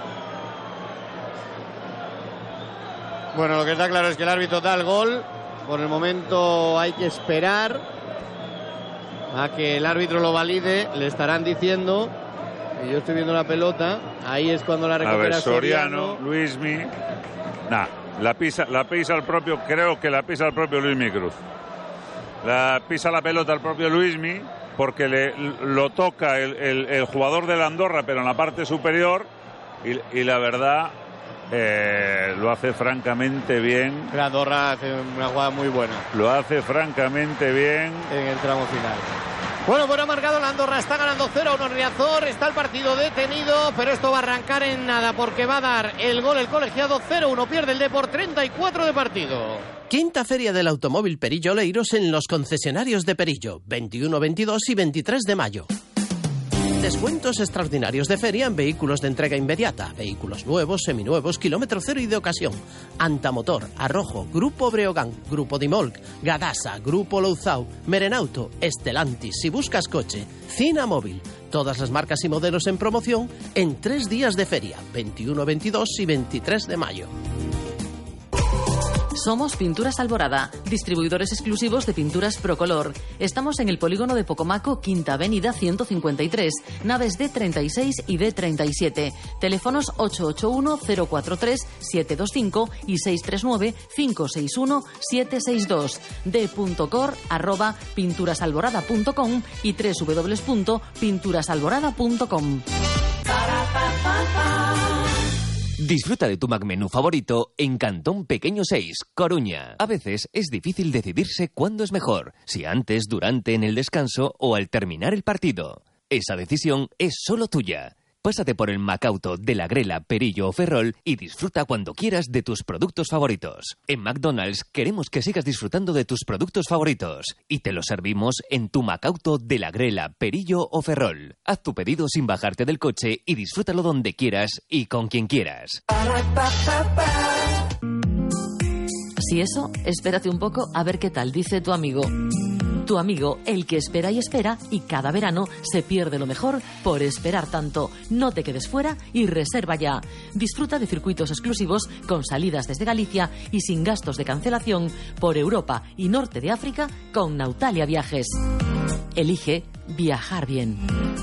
Bueno, lo que está claro es que el árbitro da el gol. Por el momento hay que esperar a que el árbitro lo valide. Le estarán diciendo. Y yo estoy viendo la pelota. Ahí es cuando la recupera a ver, Soriano. Soriano. Luismi. Nah, la pisa, la pisa el propio, creo que la pisa el propio Luismi Cruz. La pisa la pelota el propio Luismi, porque le, lo toca el, el, el jugador de la Andorra, pero en la parte superior, y, y la verdad eh, lo hace francamente bien. La Andorra hace una jugada muy buena. Lo hace francamente bien. En el tramo final. Bueno, pues ha marcado la Andorra, está ganando cero a uno Riazor, está el partido detenido, pero esto va a arrancar en nada, porque va a dar el gol el colegiado. Cero uno, pierde el Depor, treinta y cuatro de partido. Quinta Feria del Automóvil Perillo Oleiros en los concesionarios de Perillo, veintiuno, veintidós y veintitrés de mayo. Descuentos extraordinarios de feria en vehículos de entrega inmediata, vehículos nuevos, seminuevos, kilómetro cero y de ocasión. Antamotor, Arrojo, Grupo Breogán, Grupo Dimolc, Gadasa, Grupo Louzao, Merenauto, Estelantis. Si buscas coche, Cina Móvil. Todas las marcas y modelos en promoción en tres días de feria, veintiuno, veintidós y veintitrés de mayo. Somos Pinturas Alborada, distribuidores exclusivos de pinturas Procolor. Estamos en el polígono de Pocomaco, Quinta Avenida ciento cincuenta y tres, naves D treinta y seis y D treinta y siete. Teléfonos ocho ocho uno, cero cuatro tres, siete dos cinco y seis tres nueve, cinco seis uno, siete seis dos. d.cor arroba pinturasalborada punto com y doble u doble u doble u punto pinturasalborada punto com. Disfruta de tu McMenú favorito en Cantón Pequeño seis, Coruña. A veces es difícil decidirse cuándo es mejor, si antes, durante, en el descanso o al terminar el partido. Esa decisión es solo tuya. Pásate por el Macauto de la Grela, Perillo o Ferrol y disfruta cuando quieras de tus productos favoritos. En McDonald's queremos que sigas disfrutando de tus productos favoritos y te los servimos en tu Macauto de la Grela, Perillo o Ferrol. Haz tu pedido sin bajarte del coche y disfrútalo donde quieras y con quien quieras. Si eso, espérate un poco a ver qué tal dice tu amigo. Tu amigo, el que espera y espera, y cada verano se pierde lo mejor por esperar tanto. No te quedes fuera y reserva ya. Disfruta de circuitos exclusivos con salidas desde Galicia y sin gastos de cancelación por Europa y Norte de África con Nautalia Viajes. Elige viajar bien.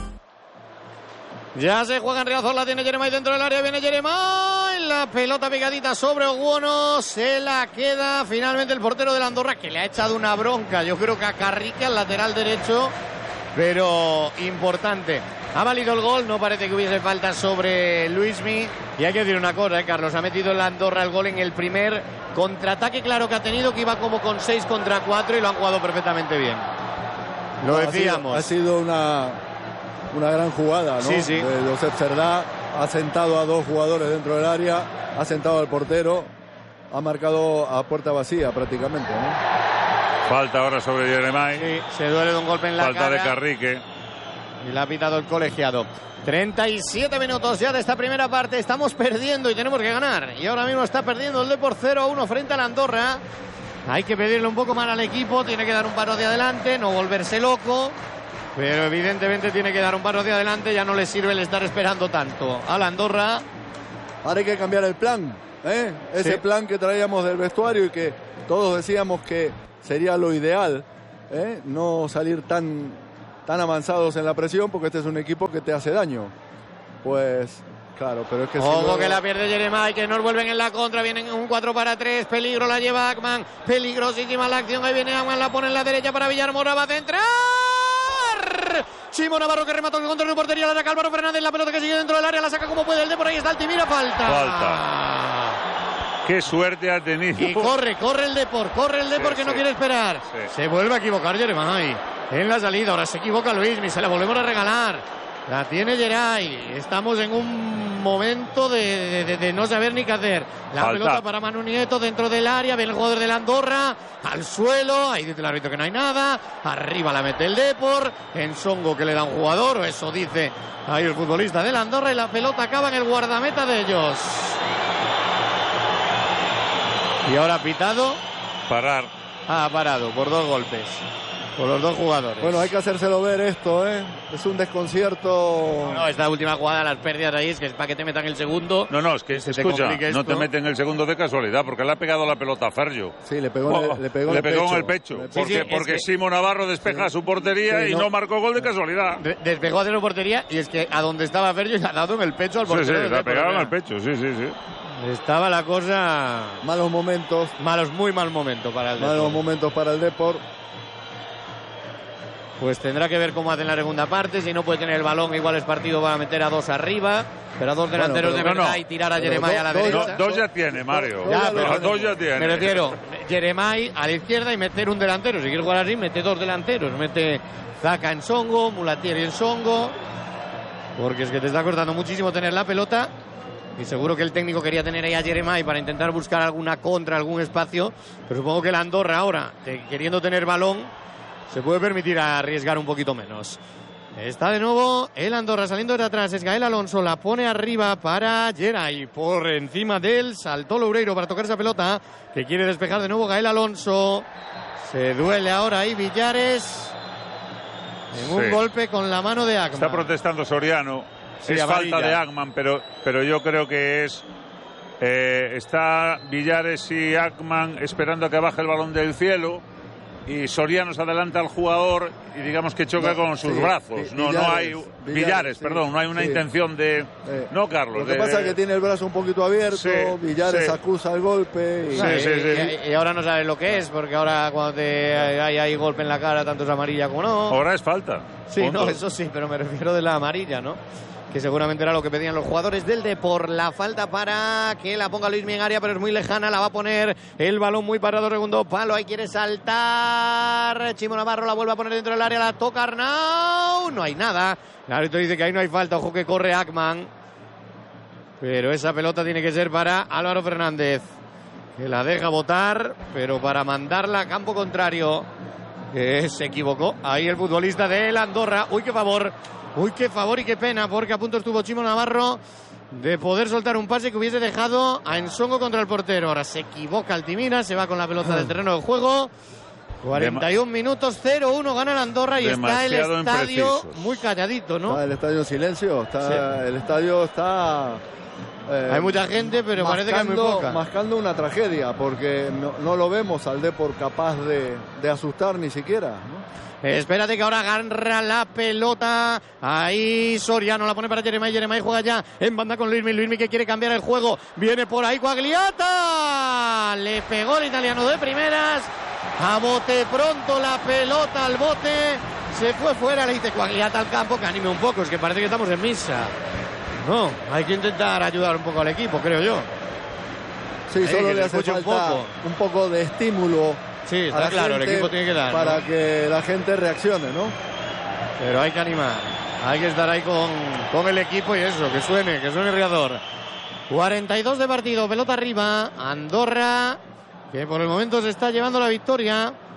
Ya se juega en Riazor, la tiene Jeremai dentro del área, viene Jeremai, la pelota picadita sobre Oguono, se la queda finalmente el portero de la Andorra, que le ha echado una bronca, yo creo que a Carrique, al lateral derecho, pero importante. Ha valido el gol, no parece que hubiese falta sobre Luismi, y hay que decir una cosa, ¿eh, Carlos? Ha metido en la Andorra el gol en el primer contraataque, claro que ha tenido, que iba como con seis contra cuatro y lo han jugado perfectamente bien. Lo decíamos. Ha sido, ha sido una... Una gran jugada, ¿no? Sí, sí. De Josep Cerda, ha sentado a dos jugadores dentro del área, ha sentado al portero, ha marcado a puerta vacía prácticamente, ¿no? Falta ahora sobre Jeremai. Sí, se duele de un golpe en la Falta cara. de Carrique. Y la ha pitado el colegiado. treinta y siete minutos ya de esta primera parte. Estamos perdiendo y tenemos que ganar. Y ahora mismo está perdiendo el Depor cero a uno frente al Andorra. Hay que pedirle un poco más al equipo. Tiene que dar un paro de adelante, no volverse loco. Pero evidentemente tiene que dar un paro de adelante. Ya no le sirve el estar esperando tanto al Andorra. Ahora hay que cambiar el plan, ¿eh? Ese Sí. plan que traíamos del vestuario y que todos decíamos que sería lo ideal, ¿eh? No salir tan, tan avanzados en la presión, porque este es un equipo que te hace daño. Pues claro, pero es que... si Ojo luego- que la pierde Jeremai, que nos vuelven en la contra. Vienen un cuatro para tres. Peligro la lleva Ackman. Peligrosísima la acción. Ahí viene Ackman, la pone en la derecha para Villarmora. Va a centrar. Chimo Navarro que remató el control de portería. La saca Álvaro Fernández. La pelota que sigue dentro del área. La saca como puede el de por ahí. Está Altimira. Falta. Falta. Qué suerte ha tenido. Y corre, corre el Depor, corre el Depor Sí, que no sí. quiere esperar. Sí. Se vuelve a equivocar Jeremai en la salida. Ahora se equivoca Luismi, se la volvemos a regalar. La tiene Geray. Estamos en un momento de, de- de no saber ni qué hacer. La Falta. pelota para Manu Nieto dentro del área. Viene el jugador del Andorra. Al suelo. Ahí dice el árbitro que no hay nada. Arriba la mete el Depor. En Songo que le da un jugador. O eso dice ahí el futbolista del Andorra. Y la pelota acaba en el guardameta de ellos. Y ahora pitado. Parar. Ha parado por dos golpes. Por los dos jugadores. Bueno, hay que hacérselo ver esto, ¿eh? Es un desconcierto. No, esta última jugada, las pérdidas ahí, es que es para que te metan el segundo. No, no, es que Se te escucha, complique no esto. te meten el segundo de casualidad, porque le ha pegado la pelota a Fergio. Sí, le pegó, en el- le pegó, en, el pegó pecho. en el pecho. Le- Porque, sí, es porque que- Simo Navarro despeja su portería Sí, y no. no marcó gol de casualidad. De- Despegó a cero portería y es que a donde estaba Fergio le ha dado en el pecho al Sí, sí, portero. del le ha Depor, pegado en o sea, el pecho, sí, sí, sí. Estaba la cosa... Malos momentos, Malos, muy mal momento para el malos Depor. momentos para el Depor. Pues tendrá que ver cómo hace en la segunda parte. Si no puede tener el balón, igual es partido va a meter a dos arriba. Pero a dos delanteros pero de no, verdad no. y tirar a Pero Jeremai do- a la dos- derecha. No, dos ya tiene, Mario. Ya, Ya, pero- pero dos ya tiene. Me refiero, Jeremai a la izquierda y meter un delantero. Si quiere jugar así, mete dos delanteros. Mete Zaka en Songo, Mulatieri en Songo. Porque es que te está costando muchísimo tener la pelota. Y seguro que el técnico quería tener ahí a Jeremai para intentar buscar alguna contra, algún espacio. Pero supongo que el Andorra ahora, te- queriendo tener balón, se puede permitir arriesgar un poquito menos. Está de nuevo el Andorra saliendo desde atrás. Es Gael Alonso, la pone arriba para Geray. Por encima de él saltó Loureiro para tocar esa pelota que quiere despejar de nuevo Gael Alonso. Se duele ahora ahí Villares en un Sí. golpe con la mano de Ackman. Está protestando Soriano. Sí, es amarilla. falta de Ackman, pero, pero yo creo que es... eh, está Villares y Ackman esperando a que baje el balón del cielo y Soriano se adelanta al jugador y digamos que choca No, con sus sí, brazos. Vi- No, no Villares, hay... Villares, Villares, sí, perdón, no hay una sí. intención de... Eh, no, Carlos. Lo que de- pasa es que tiene el brazo un poquito abierto, Sí, Villares sí. acusa el golpe. Y... Sí, sí, sí. Y, y ahora no sabes lo que es, porque ahora cuando te hay, hay golpe en la cara, tanto es amarilla como no. Ahora es falta. Sí, Punto. no, eso sí, pero me refiero de la amarilla, ¿no? Que seguramente era lo que pedían los jugadores del Depor. La falta para que la ponga Luis en área, pero es muy lejana. La va a poner el balón muy parado, segundo palo. Ahí quiere saltar. Chimo Navarro la vuelve a poner dentro del área. La toca Arnau. No hay nada. El árbitro dice que ahí no hay falta. Ojo que corre Ackman. Pero esa pelota tiene que ser para Álvaro Fernández, que la deja botar, pero para mandarla a campo contrario. Que se equivocó. Ahí el futbolista del Andorra. Uy, qué favor. Uy, qué favor y qué pena, porque a punto estuvo Chimo Navarro de poder soltar un pase que hubiese dejado a Ensongo contra el portero. Ahora se equivoca Altimira, se va con la pelota del terreno de juego. cuarenta y uno minutos, cero uno gana el Andorra y está el Demasiado estadio imprecisos. muy calladito, ¿no? Está el estadio en silencio, está, el estadio está... eh, Hay mucha gente, pero parece que hay muy mascando- poca. Mascando una tragedia, porque no, no lo vemos al Depor capaz de, de asustar ni siquiera, ¿no? Espérate que ahora agarra la pelota. Ahí Soriano la pone para Jeremai. Jeremai juega ya en banda con Luismi. Luismi que quiere cambiar el juego. Viene por ahí Quagliata. Le pegó el italiano de primeras. A bote pronto la pelota al bote. Se fue fuera. Le dice Quagliata al campo que anime un poco. Es que parece que estamos en misa. No, hay que intentar ayudar un poco al equipo, creo yo. Sí, Ahí, solo que le se hace escuche un falta poco. un poco de estímulo. Sí, a está la claro, el gente equipo tiene que dar, para ¿no? que la gente reaccione, ¿no? Pero hay que animar, hay que estar ahí con, con el equipo y eso, que suene, que suene el riador. cuarenta y dos de partido, pelota arriba, Andorra, que por el momento se está llevando la victoria.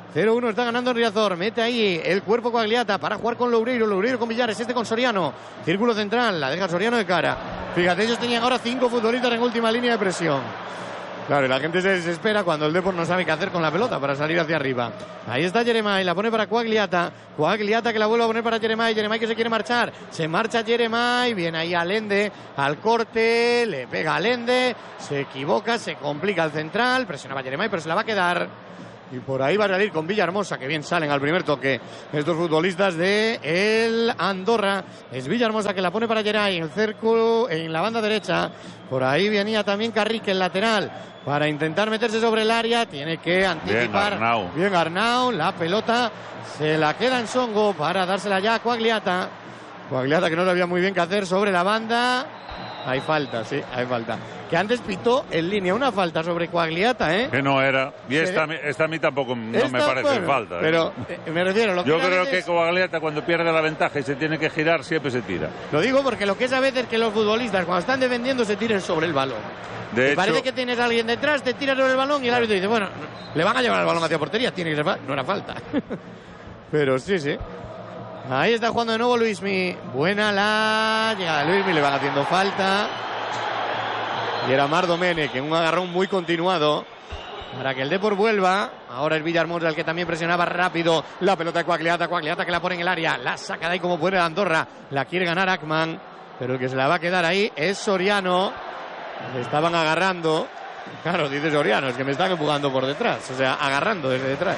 cero uno está ganando Riazor. Mete ahí el cuerpo Quagliata para jugar con Loureiro. Loureiro con Villares, este con Soriano. Círculo central, la deja Soriano de cara. Fíjate, ellos tenían ahora cinco futbolistas en última línea de presión. Claro, y la gente se desespera cuando el Depor no sabe qué hacer con la pelota para salir hacia arriba. Ahí está Jeremai, la pone para Quagliata. Quagliata que la vuelve a poner para Jeremai. Jeremai que se quiere marchar. Se marcha Jeremai. Viene ahí Allende al corte. Le pega a Allende. Se equivoca, se complica el central. Presionaba Jeremai, pero se la va a quedar. Y por ahí va a salir con Villahermosa, que bien salen al primer toque estos futbolistas de el Andorra. Es Villahermosa que la pone para Geray en el cerco, en la banda derecha. Por ahí venía también Carrique, el lateral, para intentar meterse sobre el área. Tiene que anticipar. Bien Arnau. Bien Arnau. La pelota se la queda en Songo para dársela ya a Quagliata. Quagliata que no sabía muy bien qué hacer sobre la banda. Hay falta, sí, hay falta. Que antes pitó en línea una falta sobre Quagliata, ¿eh? Que no era. Y esta, esta a mí tampoco no esta, me parece bueno, falta. ¿eh? Pero eh, me refiero... Lo que Yo creo veces... que Quagliata cuando pierde la ventaja y se tiene que girar, siempre se tira. Lo digo porque lo que es a veces que los futbolistas cuando están defendiendo se tiren sobre el balón. De Me hecho, parece que tienes a alguien detrás, te tiras sobre el balón y el árbitro dice, bueno, le van a llevar el balón hacia portería, tiene que ser falta. No era falta. Pero sí, sí. Ahí está jugando de nuevo Luismi. Buena la llegada de Luismi, le van haciendo falta. Y era Mar Domene, que en un agarrón muy continuado para que el Depor vuelva. Ahora es Villahermosa el que también presionaba rápido la pelota de Quagliata. Quagliata que la pone en el área, la saca de ahí como puede Andorra. La quiere ganar Ackman, pero el que se la va a quedar ahí es Soriano. Le estaban agarrando. Claro, dice Soriano, es que me están empujando por detrás. O sea, agarrando desde detrás.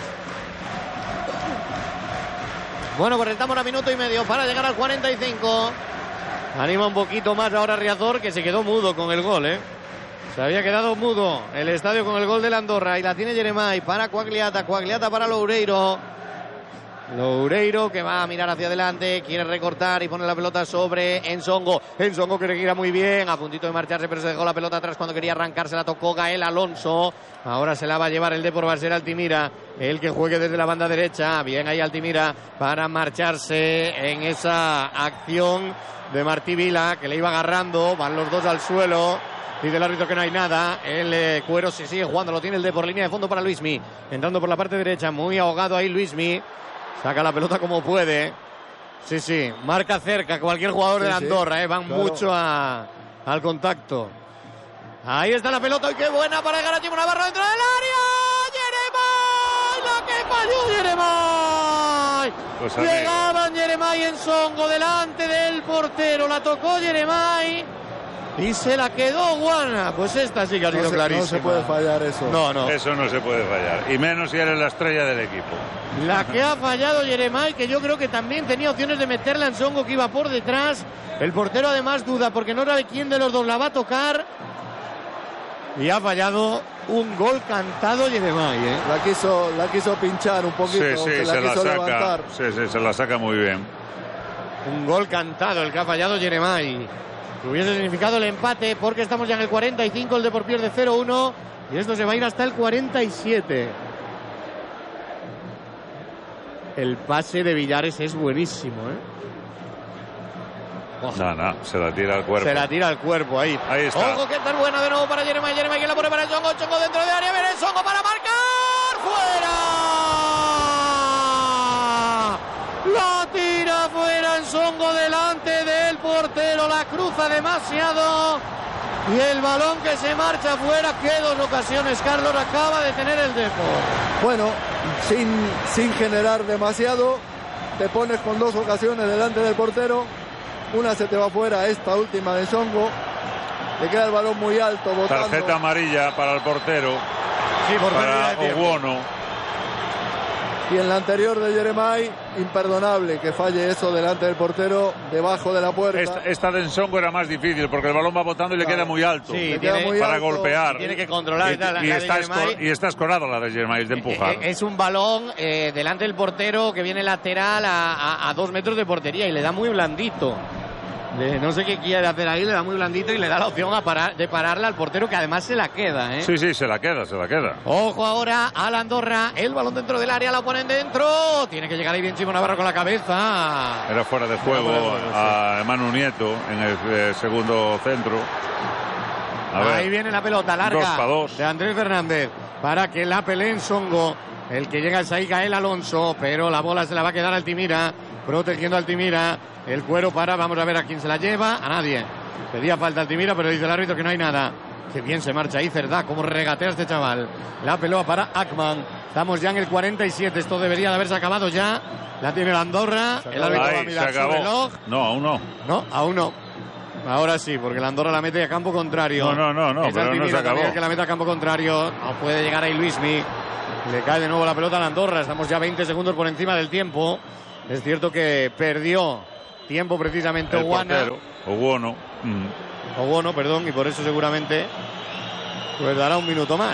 Bueno, pues estamos a minuto y medio para llegar al cuarenta y cinco. Anima un poquito más ahora Riazor, que se quedó mudo con el gol, ¿eh? Se había quedado mudo el estadio con el gol de la Andorra. Y la tiene Jeremai para Quagliata. Quagliata para Loureiro. Loureiro que va a mirar hacia adelante. Quiere recortar y pone la pelota sobre Ensongo. Ensongo que gira muy bien. A puntito de marcharse, pero se dejó la pelota atrás cuando quería arrancar. Se la tocó Gael Alonso. Ahora se la va a llevar el Depor. Va a ser Altimira el que juegue desde la banda derecha. Bien ahí Altimira para marcharse en esa acción de Martí Vila, que le iba agarrando. Van los dos al suelo. Dice el árbitro que no hay nada. El eh, Cuero se sigue jugando. Lo tiene el Depor. Línea de fondo para Luismi. Entrando por la parte derecha. Muy ahogado ahí Luismi. Saca la pelota como puede. Sí, sí. Marca cerca cualquier jugador sí, de Andorra. Sí, eh. Van claro. mucho a, al contacto. Ahí está la pelota. Y qué buena para llegar a Chimo Navarro dentro del área. ¡Jeremai! La que falló Jeremai. Pues Llegaban Jeremai en Songo delante del portero. La tocó Jeremai. Y se la quedó Guana. Pues esta sí que ha sido no clarísima. No se puede fallar eso. No, no. Eso no se puede fallar. Y menos si eres la estrella del equipo. La que ha fallado Jeremai, que yo creo que también tenía opciones de meterla en Songo, que iba por detrás. El portero además duda porque no sabe quién de los dos la va a tocar. Y ha fallado un gol cantado Jeremai, ¿eh? La quiso, la quiso pinchar un poquito. Sí, sí, se la, se quiso la saca. Levantar. Sí, sí, se la saca muy bien. Un gol cantado el que ha fallado Jeremai. Hubiese significado el empate porque estamos ya en el cuarenta y cinco, el Depor pierde cero uno y esto se va a ir hasta el cuarenta y siete. El pase de Villares es buenísimo, ¿eh? Oh. No, no, se la tira al cuerpo. Se la tira al cuerpo ahí. Ahí está. Ojo que está buena de nuevo para Jeremai. Jeremai que la pone para el Songo. Songo dentro de área. Viene el Songo para marcar. ¡Fuera! La tira fuera el Songo delante del portero. La cruza demasiado. Y el balón que se marcha fuera. Que dos ocasiones, Carlos, acaba de tener el Depor. Bueno, sin, sin generar demasiado. Te pones con dos ocasiones delante del portero. Una se te va fuera, esta última de Songo. Le queda el balón muy alto. Botando. Tarjeta amarilla para el portero. Sí, por para Oguono. Y en la anterior de Jeremai, imperdonable que falle eso delante del portero, debajo de la puerta. Esta, esta de Ensongo era más difícil porque el balón va botando y claro. le queda muy alto. Sí, le tiene, queda muy para alto, golpear. Y tiene que controlar. Y, la, la, y, la está escor, y está escorada la de Jeremai, es de empujar. Es un balón eh, delante del portero que viene lateral a, a, a dos metros de portería y le da muy blandito. De, no sé qué quiere hacer ahí, le da muy blandito y le da la opción a parar, de pararla al portero, que además se la queda, ¿eh? Sí, sí, se la queda, se la queda. Ojo ahora a la Andorra, el balón dentro del área, la ponen dentro, tiene que llegar ahí bien Chimo Navarro con la cabeza. Era fuera de juego bueno, bueno, a Manu Nieto en el eh, segundo centro. A ahí ver. viene la pelota larga dos pa dos. de Andrés Fernández para que la pelee en Songo. el que llega es ahí Gael Alonso, pero la bola se la va a quedar Altimira, protegiendo a Altimira. El cuero para, vamos a ver a quién se la lleva, a nadie. Pedía falta Altimira, pero dice el árbitro que no hay nada. Qué bien se marcha ahí Cerdá, cómo regatea este chaval. La pelota para Akman. Estamos ya en el cuarenta y siete, esto debería de haberse acabado ya. La tiene la Andorra, el árbitro Ahí, va a mirar se su acabó. reloj. No, aún no. No, aún no. Ahora sí, porque la Andorra la mete a campo contrario. No, no, no, no, Es pero no Altimira se acabó. también el que la mete a campo contrario. No puede llegar ahí Luismi. Le cae de nuevo la pelota a la Andorra. Estamos ya veinte segundos por encima del tiempo. Es cierto que perdió tiempo precisamente El Oguana. portero, Oguono. Mm. Oguono, perdón, y por eso seguramente pues dará un minuto más.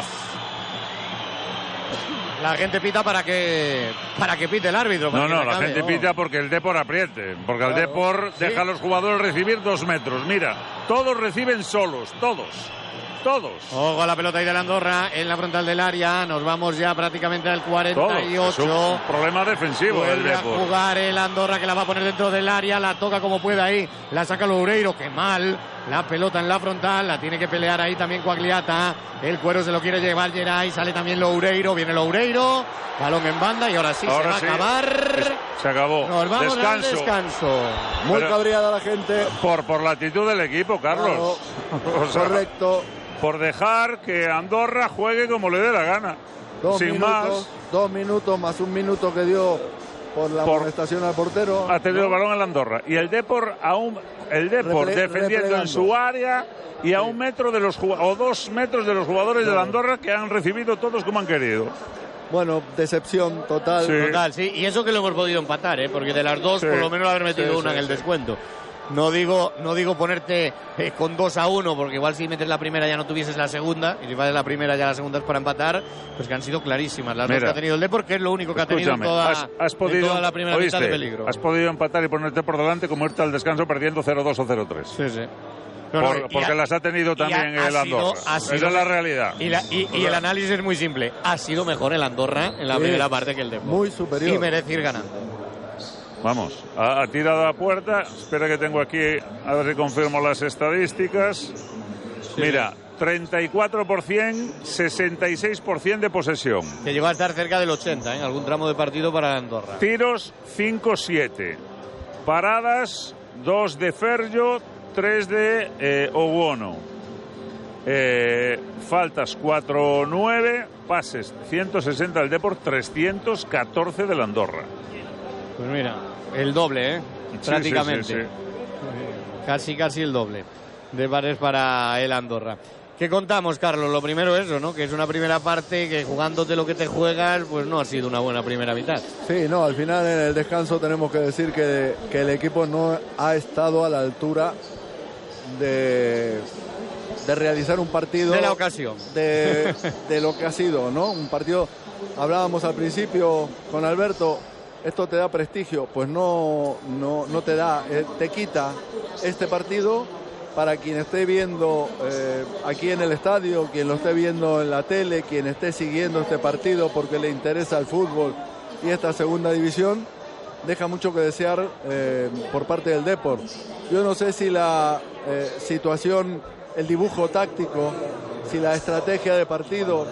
La gente pita para que para que pite el árbitro. para No, que no, se la acabe, gente ¿no? pita porque el Depor apriete. Porque el Claro. Depor Sí. deja a los jugadores recibir dos metros. Mira, todos reciben solos, todos. Todos. Ojo a la pelota ahí de la Andorra en la frontal del área. Nos vamos ya prácticamente al cuarenta y Todos. Es ocho. un problema defensivo del Vuelve a Depor. jugar el Andorra, que la va a poner dentro del área. La toca como puede ahí. La saca Loureiro. Qué mal. La pelota en la frontal. La tiene que pelear ahí también Coagliata. El cuero se lo quiere llevar Geray. Sale también Loureiro. Viene Loureiro. Balón en banda y ahora sí Ahora se sí. va a acabar. Se acabó. Nos vamos Descanso. al descanso. Muy Pero- cabreada la gente. Por, por la actitud del equipo, Carlos. O sea, Correcto. por dejar que Andorra juegue como le dé la gana. Dos Sin minutos, más, dos minutos más un minuto que dio por la Por- amonestación al portero. ha tenido ¿no? el balón en la Andorra. Y el Depor aún, el Depor Reple- defendiendo replegando. en su área y a un metro de los jug- o dos metros de los jugadores de la Andorra, que han recibido todos como han querido. Bueno, decepción total. Sí. Total, sí. Y eso que lo hemos podido empatar, ¿eh? Porque de las dos, Sí. por lo menos haber metido Sí, una sí, en el sí. descuento. No digo, no digo ponerte eh, con dos a uno, porque igual si metes la primera ya no tuvieses la segunda, y si vale la primera ya la segunda es para empatar, pues que han sido clarísimas las dos Mira. que ha tenido el Depor, que es lo único que ha tenido en Escúchame, toda, has, has en podido, toda la primera ¿oíste? mitad de peligro. Has podido empatar y ponerte por delante como irte al descanso perdiendo cero dos o cero tres. Sí, sí. No, no, Por- y porque ha- las ha tenido y ha- también ha el Andorra. sido- ha Esa sido- es la realidad. Y, la- y- y el análisis es muy simple. Ha sido mejor el Andorra en la Sí. primera parte que el Depor. Muy superior. Y merece ir ganando. Vamos, ha, ha tirado a puerta. Espera que tengo aquí, a ver si confirmo las estadísticas. Mira, treinta y cuatro por ciento, sesenta y seis por ciento de posesión. Que llegó a estar cerca del ochenta en algún tramo de partido para Andorra. Tiros, cinco siete. Paradas, dos de Ferjo, tres de eh, Oguono. Eh, faltas, cuatro nueve. Pases, ciento sesenta del Depor, trescientos catorce del Andorra. Pues mira, el doble, ¿eh? Sí, Prácticamente. sí, sí, sí. Casi, casi el doble de pares para el Andorra. ¿Qué contamos, Carlos? Lo primero eso, ¿no? Que es una primera parte que jugándote lo que te juegas, pues no ha sido una buena primera mitad. Sí, no, al final en el descanso tenemos que decir que, que el equipo no ha estado a la altura de, de realizar un partido. De la ocasión. De, de lo que ha sido, ¿no? Un partido, hablábamos al principio con Alberto, esto te da prestigio, pues no, no, no te da, eh, te quita este partido. Para quien esté viendo eh, aquí en el estadio, quien lo esté viendo en la tele, quien esté siguiendo este partido porque le interesa el fútbol y esta segunda división, deja mucho que desear eh, por parte del Depor. Yo no sé si la eh, situación, el dibujo táctico, si la estrategia de partido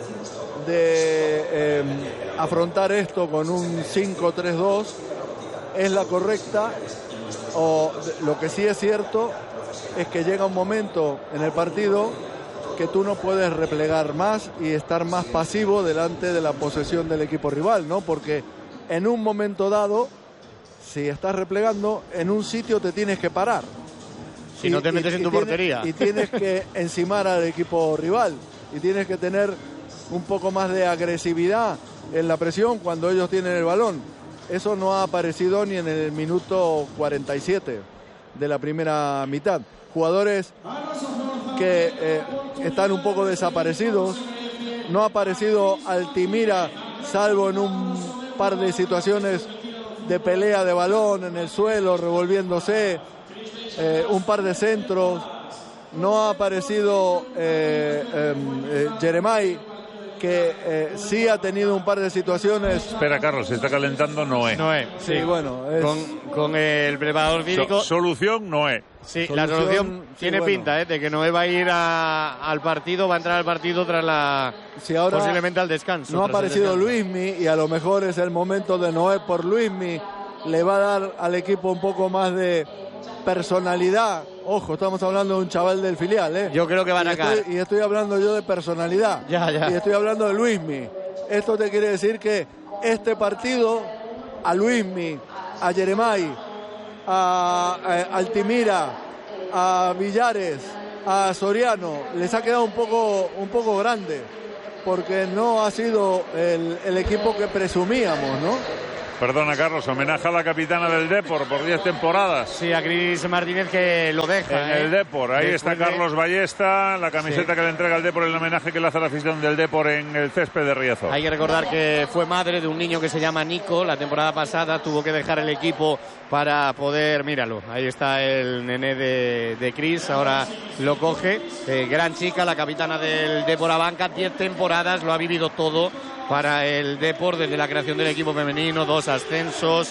de eh, afrontar esto con un cinco tres dos es la correcta, o lo que sí es cierto es que llega un momento en el partido que tú no puedes replegar más y estar más pasivo delante de la posesión del equipo rival, ¿no? Porque en un momento dado, si estás replegando, en un sitio te tienes que parar. Si no te metes en tu tienes- portería. Y tienes que encimar al equipo rival y tienes que tener un poco más de agresividad en la presión cuando ellos tienen el balón. Eso no ha aparecido ni en el minuto cuarenta y siete de la primera mitad. Jugadores que eh, están un poco desaparecidos. No ha aparecido Altimira, salvo en un par de situaciones de pelea de balón en el suelo, revolviéndose, eh, un par de centros. No ha aparecido eh, eh, eh, Jeremai, que eh, sí ha tenido un par de situaciones. Espera, Carlos, se está calentando Noé. Noé, sí, sí bueno. Es... Con, con el preparador físico. So, solución, Noé. Sí, solución, la solución sí, tiene bueno. pinta, ¿eh? De que Noé va a ir a, al partido, va a entrar al partido tras la. Si ahora posiblemente al descanso. No ha aparecido Luismi y a lo mejor es el momento de Noé por Luismi. Le va a dar al equipo un poco más de personalidad. Ojo, estamos hablando de un chaval del filial, ¿eh? Yo creo que van a caer. Y estoy hablando yo de personalidad. Ya, ya. Y estoy hablando de Luismi. Esto te quiere decir que este partido a Luismi, a Yeremay, a, a Altimira, a Villares, a Soriano, les ha quedado un poco, un poco grande, porque no ha sido el, el equipo que presumíamos, ¿no? Perdona, Carlos, homenaje a la capitana del Depor por diez temporadas. Sí, a Cris Martínez, que lo deja. En ¿eh? el Depor, ahí Después está de... Carlos Ballesta, la camiseta sí. que le entrega el Depor, el homenaje que le hace a la afición del Depor en el césped de Riazor. Hay que recordar que fue madre de un niño que se llama Nico. La temporada pasada tuvo que dejar el equipo para poder, míralo, ahí está el nené de, de Cris, ahora lo coge. Eh, gran chica, la capitana del Depor Abanca, diez temporadas, lo ha vivido todo para el Depor desde la creación del equipo femenino, dos ascensos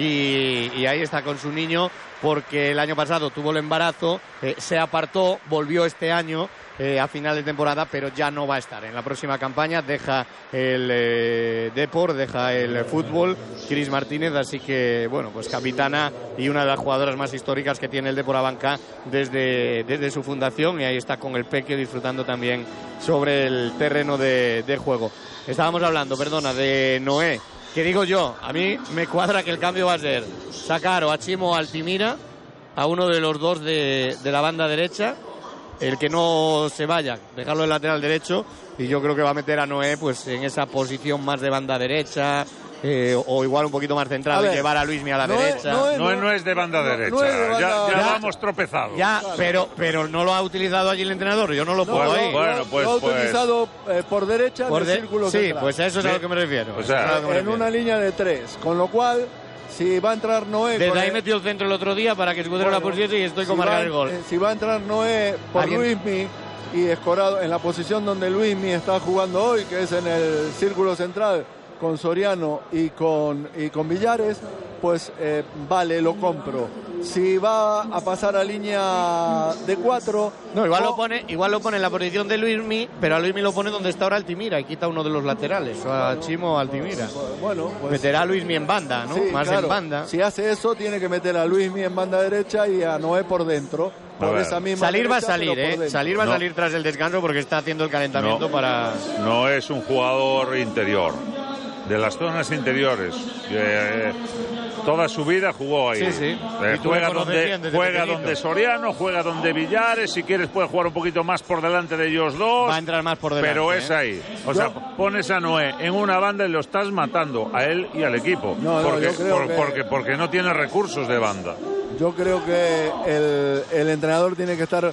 y, y ahí está con su niño, porque el año pasado tuvo el embarazo, eh, se apartó, volvió este año eh, a final de temporada, pero ya no va a estar en la próxima campaña, deja el eh, Depor, deja el fútbol, Cris Martínez, así que bueno, pues capitana y una de las jugadoras más históricas que tiene el Depor Abanca desde, desde su fundación, y ahí está con el Peque disfrutando también sobre el terreno de, de juego. Estábamos hablando, perdona, de Noé, que digo yo, a mí me cuadra que el cambio va a ser sacar o a Chimo o a Altimira, a uno de los dos de, de la banda derecha, el que no se vaya, dejarlo en lateral derecho, y yo creo que va a meter a Noé pues en esa posición más de banda derecha, eh, o igual un poquito más centrado y llevar a Luismi a la no derecha. Es, no, es, no, no es de banda no, derecha, no es de banda, ya, ya, ya vamos tropezados. Ya, claro. pero, pero no lo ha utilizado allí el entrenador, yo no lo puedo no, ahí. Bueno, pues, lo ha pues, utilizado eh, por derecha por en de... el círculo Sí, central. pues a eso es sí. a lo que me refiero. O sea, me en refiero. una línea de tres, con lo cual, si va a entrar Noé... Desde ahí el... metió el centro el otro día para que Escudero bueno, la pusiese y estoy si con marcar va, el gol. Eh, si va a entrar Noé por ¿Alguien? Luismi y Escorado en la posición donde Luismi está jugando hoy, que es en el círculo central, con Soriano y con, y con Villares, pues eh, vale, lo compro. Si va a pasar a línea de cuatro... No, igual, no, lo pone, igual lo pone en la posición de Luismi, pero a Luismi lo pone donde está ahora Altimira y quita uno de los laterales, o a Chimo o a Altimira. Bueno, pues, meterá a Luismi en banda, ¿no? Sí, Más claro. en banda. Si hace eso, tiene que meter a Luismi en banda derecha y a Noé por dentro. Por ver, esa misma salir derecha, va a salir, ¿eh? Salir va a no. salir tras el descanso porque está haciendo el calentamiento no, para... No es un jugador interior, de las zonas interiores. Eh, toda su vida jugó ahí. Sí, sí. Eh, juega donde, juega donde Soriano, juega donde Villares, si quieres puede jugar un poquito más por delante de ellos dos. Va a entrar más por delante. Pero ¿eh? es ahí. O sea, pones a Noé en una banda y lo estás matando a él y al equipo. No, no, porque, yo creo por, que... porque, porque no tiene recursos de banda. Yo creo que el, el entrenador tiene que estar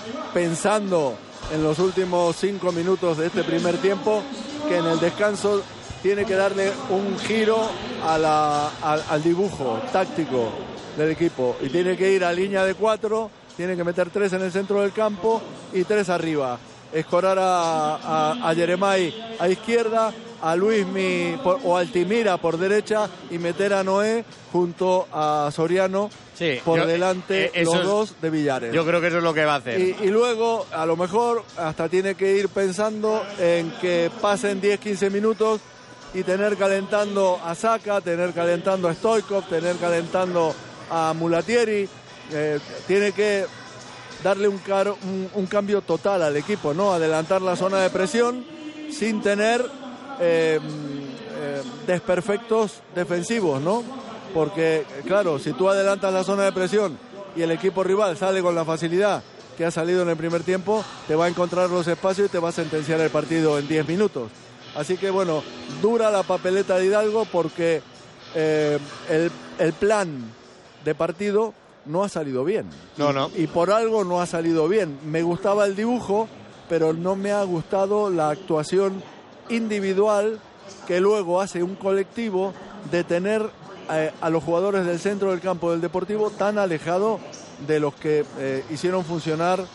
pensando en los últimos cinco minutos de este primer tiempo, que en el descanso tiene que darle un giro a la, al, al dibujo táctico del equipo y tiene que ir a línea de cuatro, tiene que meter tres en el centro del campo y tres arriba, escorar a, a, a Yeremay a izquierda, a Luismi por, o Altimira por derecha y meter a Noé junto a Soriano sí, por yo, delante eh, los es, dos de Villares. Yo creo que eso es lo que va a hacer. Y, y luego, a lo mejor, hasta tiene que ir pensando en que pasen diez quince minutos y tener calentando a Saka, tener calentando a Stoikov, tener calentando a Mulatieri. Eh, tiene que darle un, caro, un, un cambio total al equipo, ¿no? Adelantar la zona de presión sin tener eh, eh, desperfectos defensivos, ¿no? Porque, claro, si tú adelantas la zona de presión y el equipo rival sale con la facilidad que ha salido en el primer tiempo, te va a encontrar los espacios y te va a sentenciar el partido en diez minutos. Así que, bueno, dura la papeleta de Hidalgo porque eh, el, el plan de partido no ha salido bien. No, no. Y por algo no ha salido bien. Me gustaba el dibujo, pero no me ha gustado la actuación individual que luego hace un colectivo de tener eh, a los jugadores del centro del campo del Deportivo tan alejado de los que eh, hicieron funcionar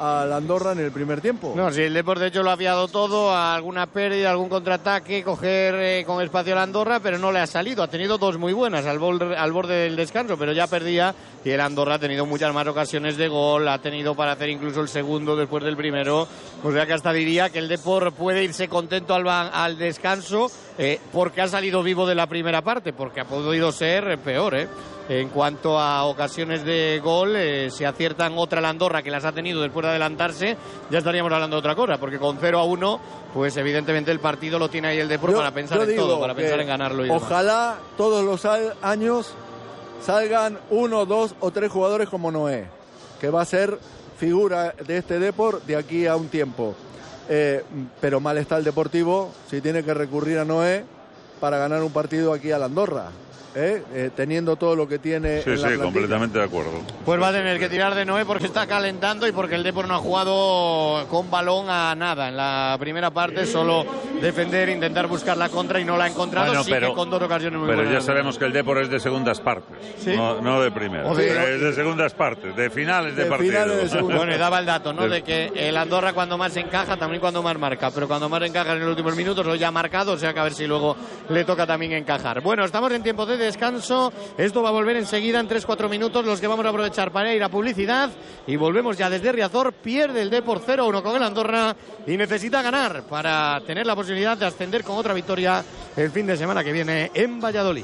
al Andorra en el primer tiempo. No, si el Depor de hecho lo ha aviado todo, a alguna pérdida, algún contraataque, coger eh, con espacio al Andorra, pero no le ha salido. Ha tenido dos muy buenas al borde, al borde del descanso, pero ya perdía y el Andorra ha tenido muchas más ocasiones de gol, ha tenido para hacer incluso el segundo después del primero. O sea que hasta diría que el Depor puede irse contento al, al descanso eh, porque ha salido vivo de la primera parte, porque ha podido ser peor, ¿eh? En cuanto a ocasiones de gol, eh, si aciertan otra la Andorra que las ha tenido después de adelantarse, ya estaríamos hablando de otra cosa, porque con cero a uno, pues evidentemente el partido lo tiene ahí el Depor para pensar en todo, para pensar en ganarlo. Y ojalá demás. Todos los años salgan uno, dos o tres jugadores como Noé, que va a ser figura de este Depor de aquí a un tiempo. Eh, pero mal está el Deportivo si tiene que recurrir a Noé para ganar un partido aquí a la Andorra. ¿Eh? Eh, teniendo todo lo que tiene sí, en la sí, plantilla. Completamente de acuerdo. Pues va a tener que tirar de Noé porque está calentando y porque el Depor no ha jugado con balón a nada. En la primera parte solo defender, intentar buscar la contra y no la ha encontrado. Bueno, sí, pero, que con dos ocasiones muy pero buenas. Ya sabemos que el Depor es de segundas partes, ¿sí? no, no de primeras. De, es de segundas partes, de finales de, de partido. Finales de bueno, y daba el dato, ¿no? De que el Andorra cuando más encaja, también cuando más marca, pero cuando más encaja en los últimos minutos lo ya ha marcado, o sea que a ver si luego le toca también encajar. Bueno, estamos en tiempo de descanso. Esto va a volver enseguida en tres cuatro minutos, los que vamos a aprovechar para ir a publicidad. Y volvemos ya desde Riazor. Pierde el Depor cero uno con el Andorra y necesita ganar para tener la posibilidad de ascender con otra victoria el fin de semana que viene en Valladolid.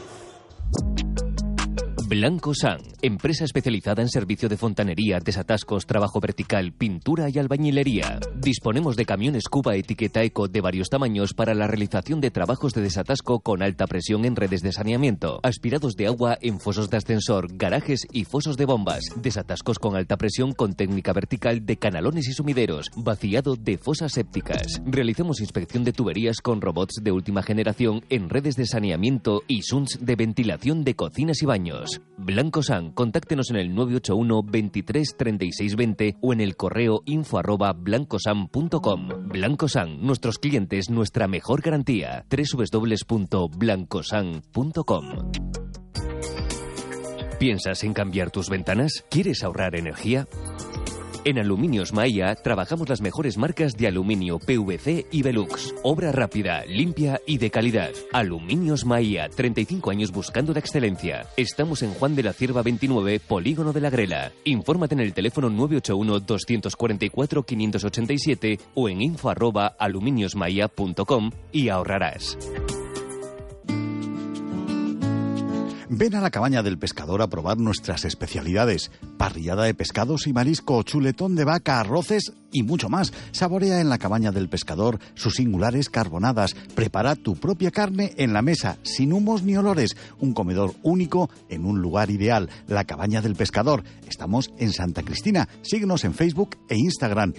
Blanco San, empresa especializada en servicio de fontanería, desatascos, trabajo vertical, pintura y albañilería. Disponemos de camiones Cuba etiqueta Eco de varios tamaños para la realización de trabajos de desatasco con alta presión en redes de saneamiento, aspirados de agua en fosos de ascensor, garajes y fosos de bombas, desatascos con alta presión con técnica vertical de canalones y sumideros, vaciado de fosas sépticas. Realizamos inspección de tuberías con robots de última generación en redes de saneamiento y S U N S de ventilación de cocinas y baños. Blanco San, contáctenos en el nueve ocho uno veintitrés treinta y seis veinte o en el correo info arroba blancosan punto com. Blanco San, nuestros clientes, nuestra mejor garantía. doble u doble u doble u punto blancosan punto com. ¿Piensas en cambiar tus ventanas? ¿Quieres ahorrar energía? En Aluminios Maia trabajamos las mejores marcas de aluminio P V C y Velux. Obra rápida, limpia y de calidad. Aluminios Maia, treinta y cinco años buscando la excelencia. Estamos en Juan de la Cierva veintinueve, Polígono de la Grela. Infórmate en el teléfono nueve ocho uno dos cuatro cuatro cinco ocho siete o en info arroba aluminiosmaia punto com y ahorrarás. Ven a la Cabaña del Pescador a probar nuestras especialidades. Parrillada de pescados y marisco, chuletón de vaca, arroces y mucho más. Saborea en la Cabaña del Pescador sus singulares carbonadas. Prepara tu propia carne en la mesa, sin humos ni olores. Un comedor único en un lugar ideal. La Cabaña del Pescador. Estamos en Santa Cristina. Síguenos en Facebook e Instagram.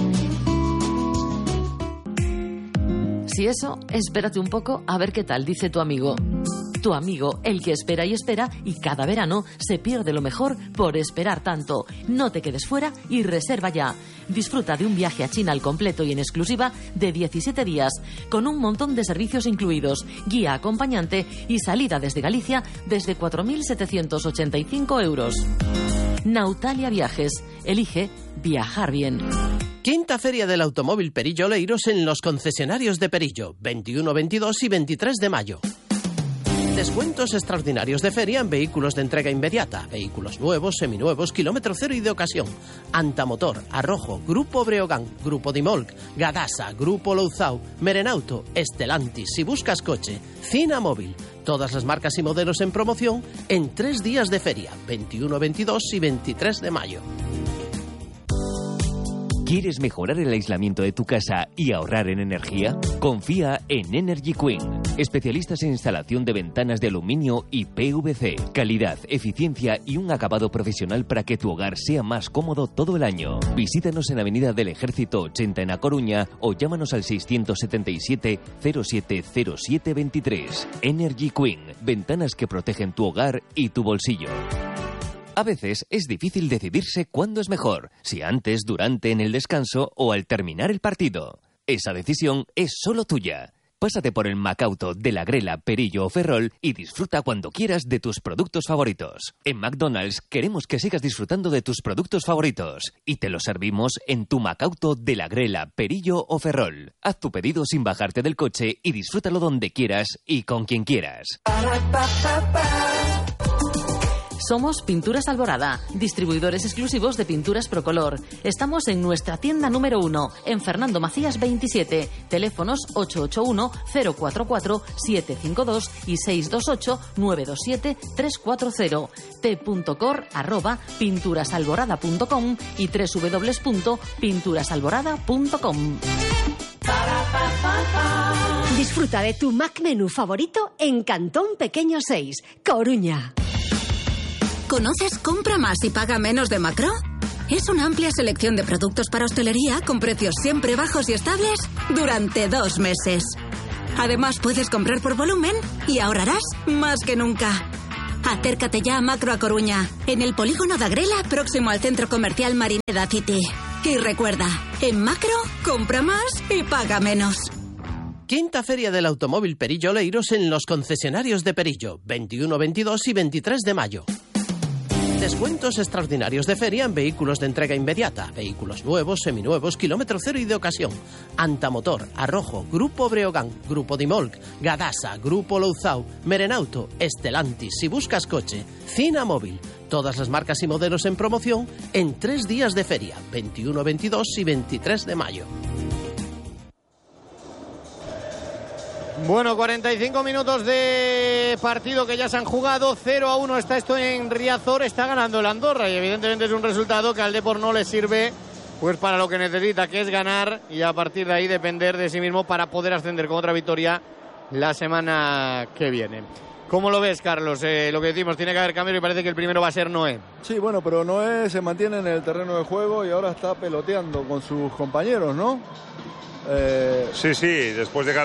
Si eso, espérate un poco a ver qué tal dice tu amigo. Tu amigo, el que espera y espera y cada verano se pierde lo mejor por esperar tanto. No te quedes fuera y reserva ya. Disfruta de un viaje a China al completo y en exclusiva de diecisiete días, con un montón de servicios incluidos, guía acompañante y salida desde Galicia desde cuatro mil setecientos ochenta y cinco euros. Nautalia Viajes. Elige viajar bien. Quinta Feria del Automóvil Perillo Oleiros en los concesionarios de Perillo, veintiuno, veintidós y veintitrés de mayo. Descuentos extraordinarios de feria en vehículos de entrega inmediata, vehículos nuevos, seminuevos, kilómetro cero y de ocasión. Antamotor, Arrojo, Grupo Breogán, Grupo Dimolc, Gadasa, Grupo Louzao, Merenauto, Estelantis, si buscas coche, Cina Móvil. Todas las marcas y modelos en promoción en tres días de feria, veintiuno, veintidós y veintitrés de mayo. ¿Quieres mejorar el aislamiento de tu casa y ahorrar en energía? Confía en Energy Queen. Especialistas en instalación de ventanas de aluminio y P V C. Calidad, eficiencia y un acabado profesional para que tu hogar sea más cómodo todo el año. Visítanos en Avenida del Ejército ochenta en A Coruña o llámanos al seiscientos setenta y siete cero siete cero siete veintitrés. Energy Queen. Ventanas que protegen tu hogar y tu bolsillo. A veces es difícil decidirse cuándo es mejor, si antes, durante, en el descanso o al terminar el partido. Esa decisión es solo tuya. Pásate por el Macauto de la Grela, Perillo o Ferrol y disfruta cuando quieras de tus productos favoritos. En McDonald's queremos que sigas disfrutando de tus productos favoritos y te los servimos en tu Macauto de la Grela, Perillo o Ferrol. Haz tu pedido sin bajarte del coche y disfrútalo donde quieras y con quien quieras. Somos Pinturas Alborada, distribuidores exclusivos de pinturas Procolor. Estamos en nuestra tienda número uno, en Fernando Macías veintisiete. Teléfonos ocho ocho uno, cero cuatro cuatro, siete cinco dos y seis dos ocho, nueve dos siete, tres cuatro cero. t.cor arroba pinturasalborada punto com y w w w punto pinturasalborada punto com. Disfruta de tu Mac Menú favorito en Cantón Pequeño seis, Coruña. ¿Conoces Compra Más y Paga Menos de Macro? Es una amplia selección de productos para hostelería con precios siempre bajos y estables durante dos meses. Además, puedes comprar por volumen y ahorrarás más que nunca. Acércate ya a Macro a Coruña, en el polígono de Agrela, próximo al centro comercial Marineda City. Y recuerda, en Macro, compra más y paga menos. Quinta Feria del Automóvil Perillo Oleiros en los concesionarios de Perillo, veintiuno, veintidós y veintitrés de mayo. Descuentos extraordinarios de feria en vehículos de entrega inmediata, vehículos nuevos, seminuevos, kilómetro cero y de ocasión. Antamotor, Arrojo, Grupo Breogán, Grupo Dimolc, Gadasa, Grupo Louzao, Merenauto, Estelantis, si buscas coche, Cina Móvil. Todas las marcas y modelos en promoción en tres días de feria, veintiuno, veintidós y veintitrés de mayo. Bueno, cuarenta y cinco minutos de partido que ya se han jugado. cero a uno está esto en Riazor. Está ganando el Andorra y evidentemente es un resultado que al Depor no le sirve pues para lo que necesita, que es ganar y a partir de ahí depender de sí mismo para poder ascender con otra victoria la semana que viene. ¿Cómo lo ves, Carlos? Eh, lo que decimos, tiene que haber cambio y parece que el primero va a ser Noé. Sí, bueno, pero Noé se mantiene en el terreno de juego y ahora está peloteando con sus compañeros, ¿no? Eh... Sí, sí, después de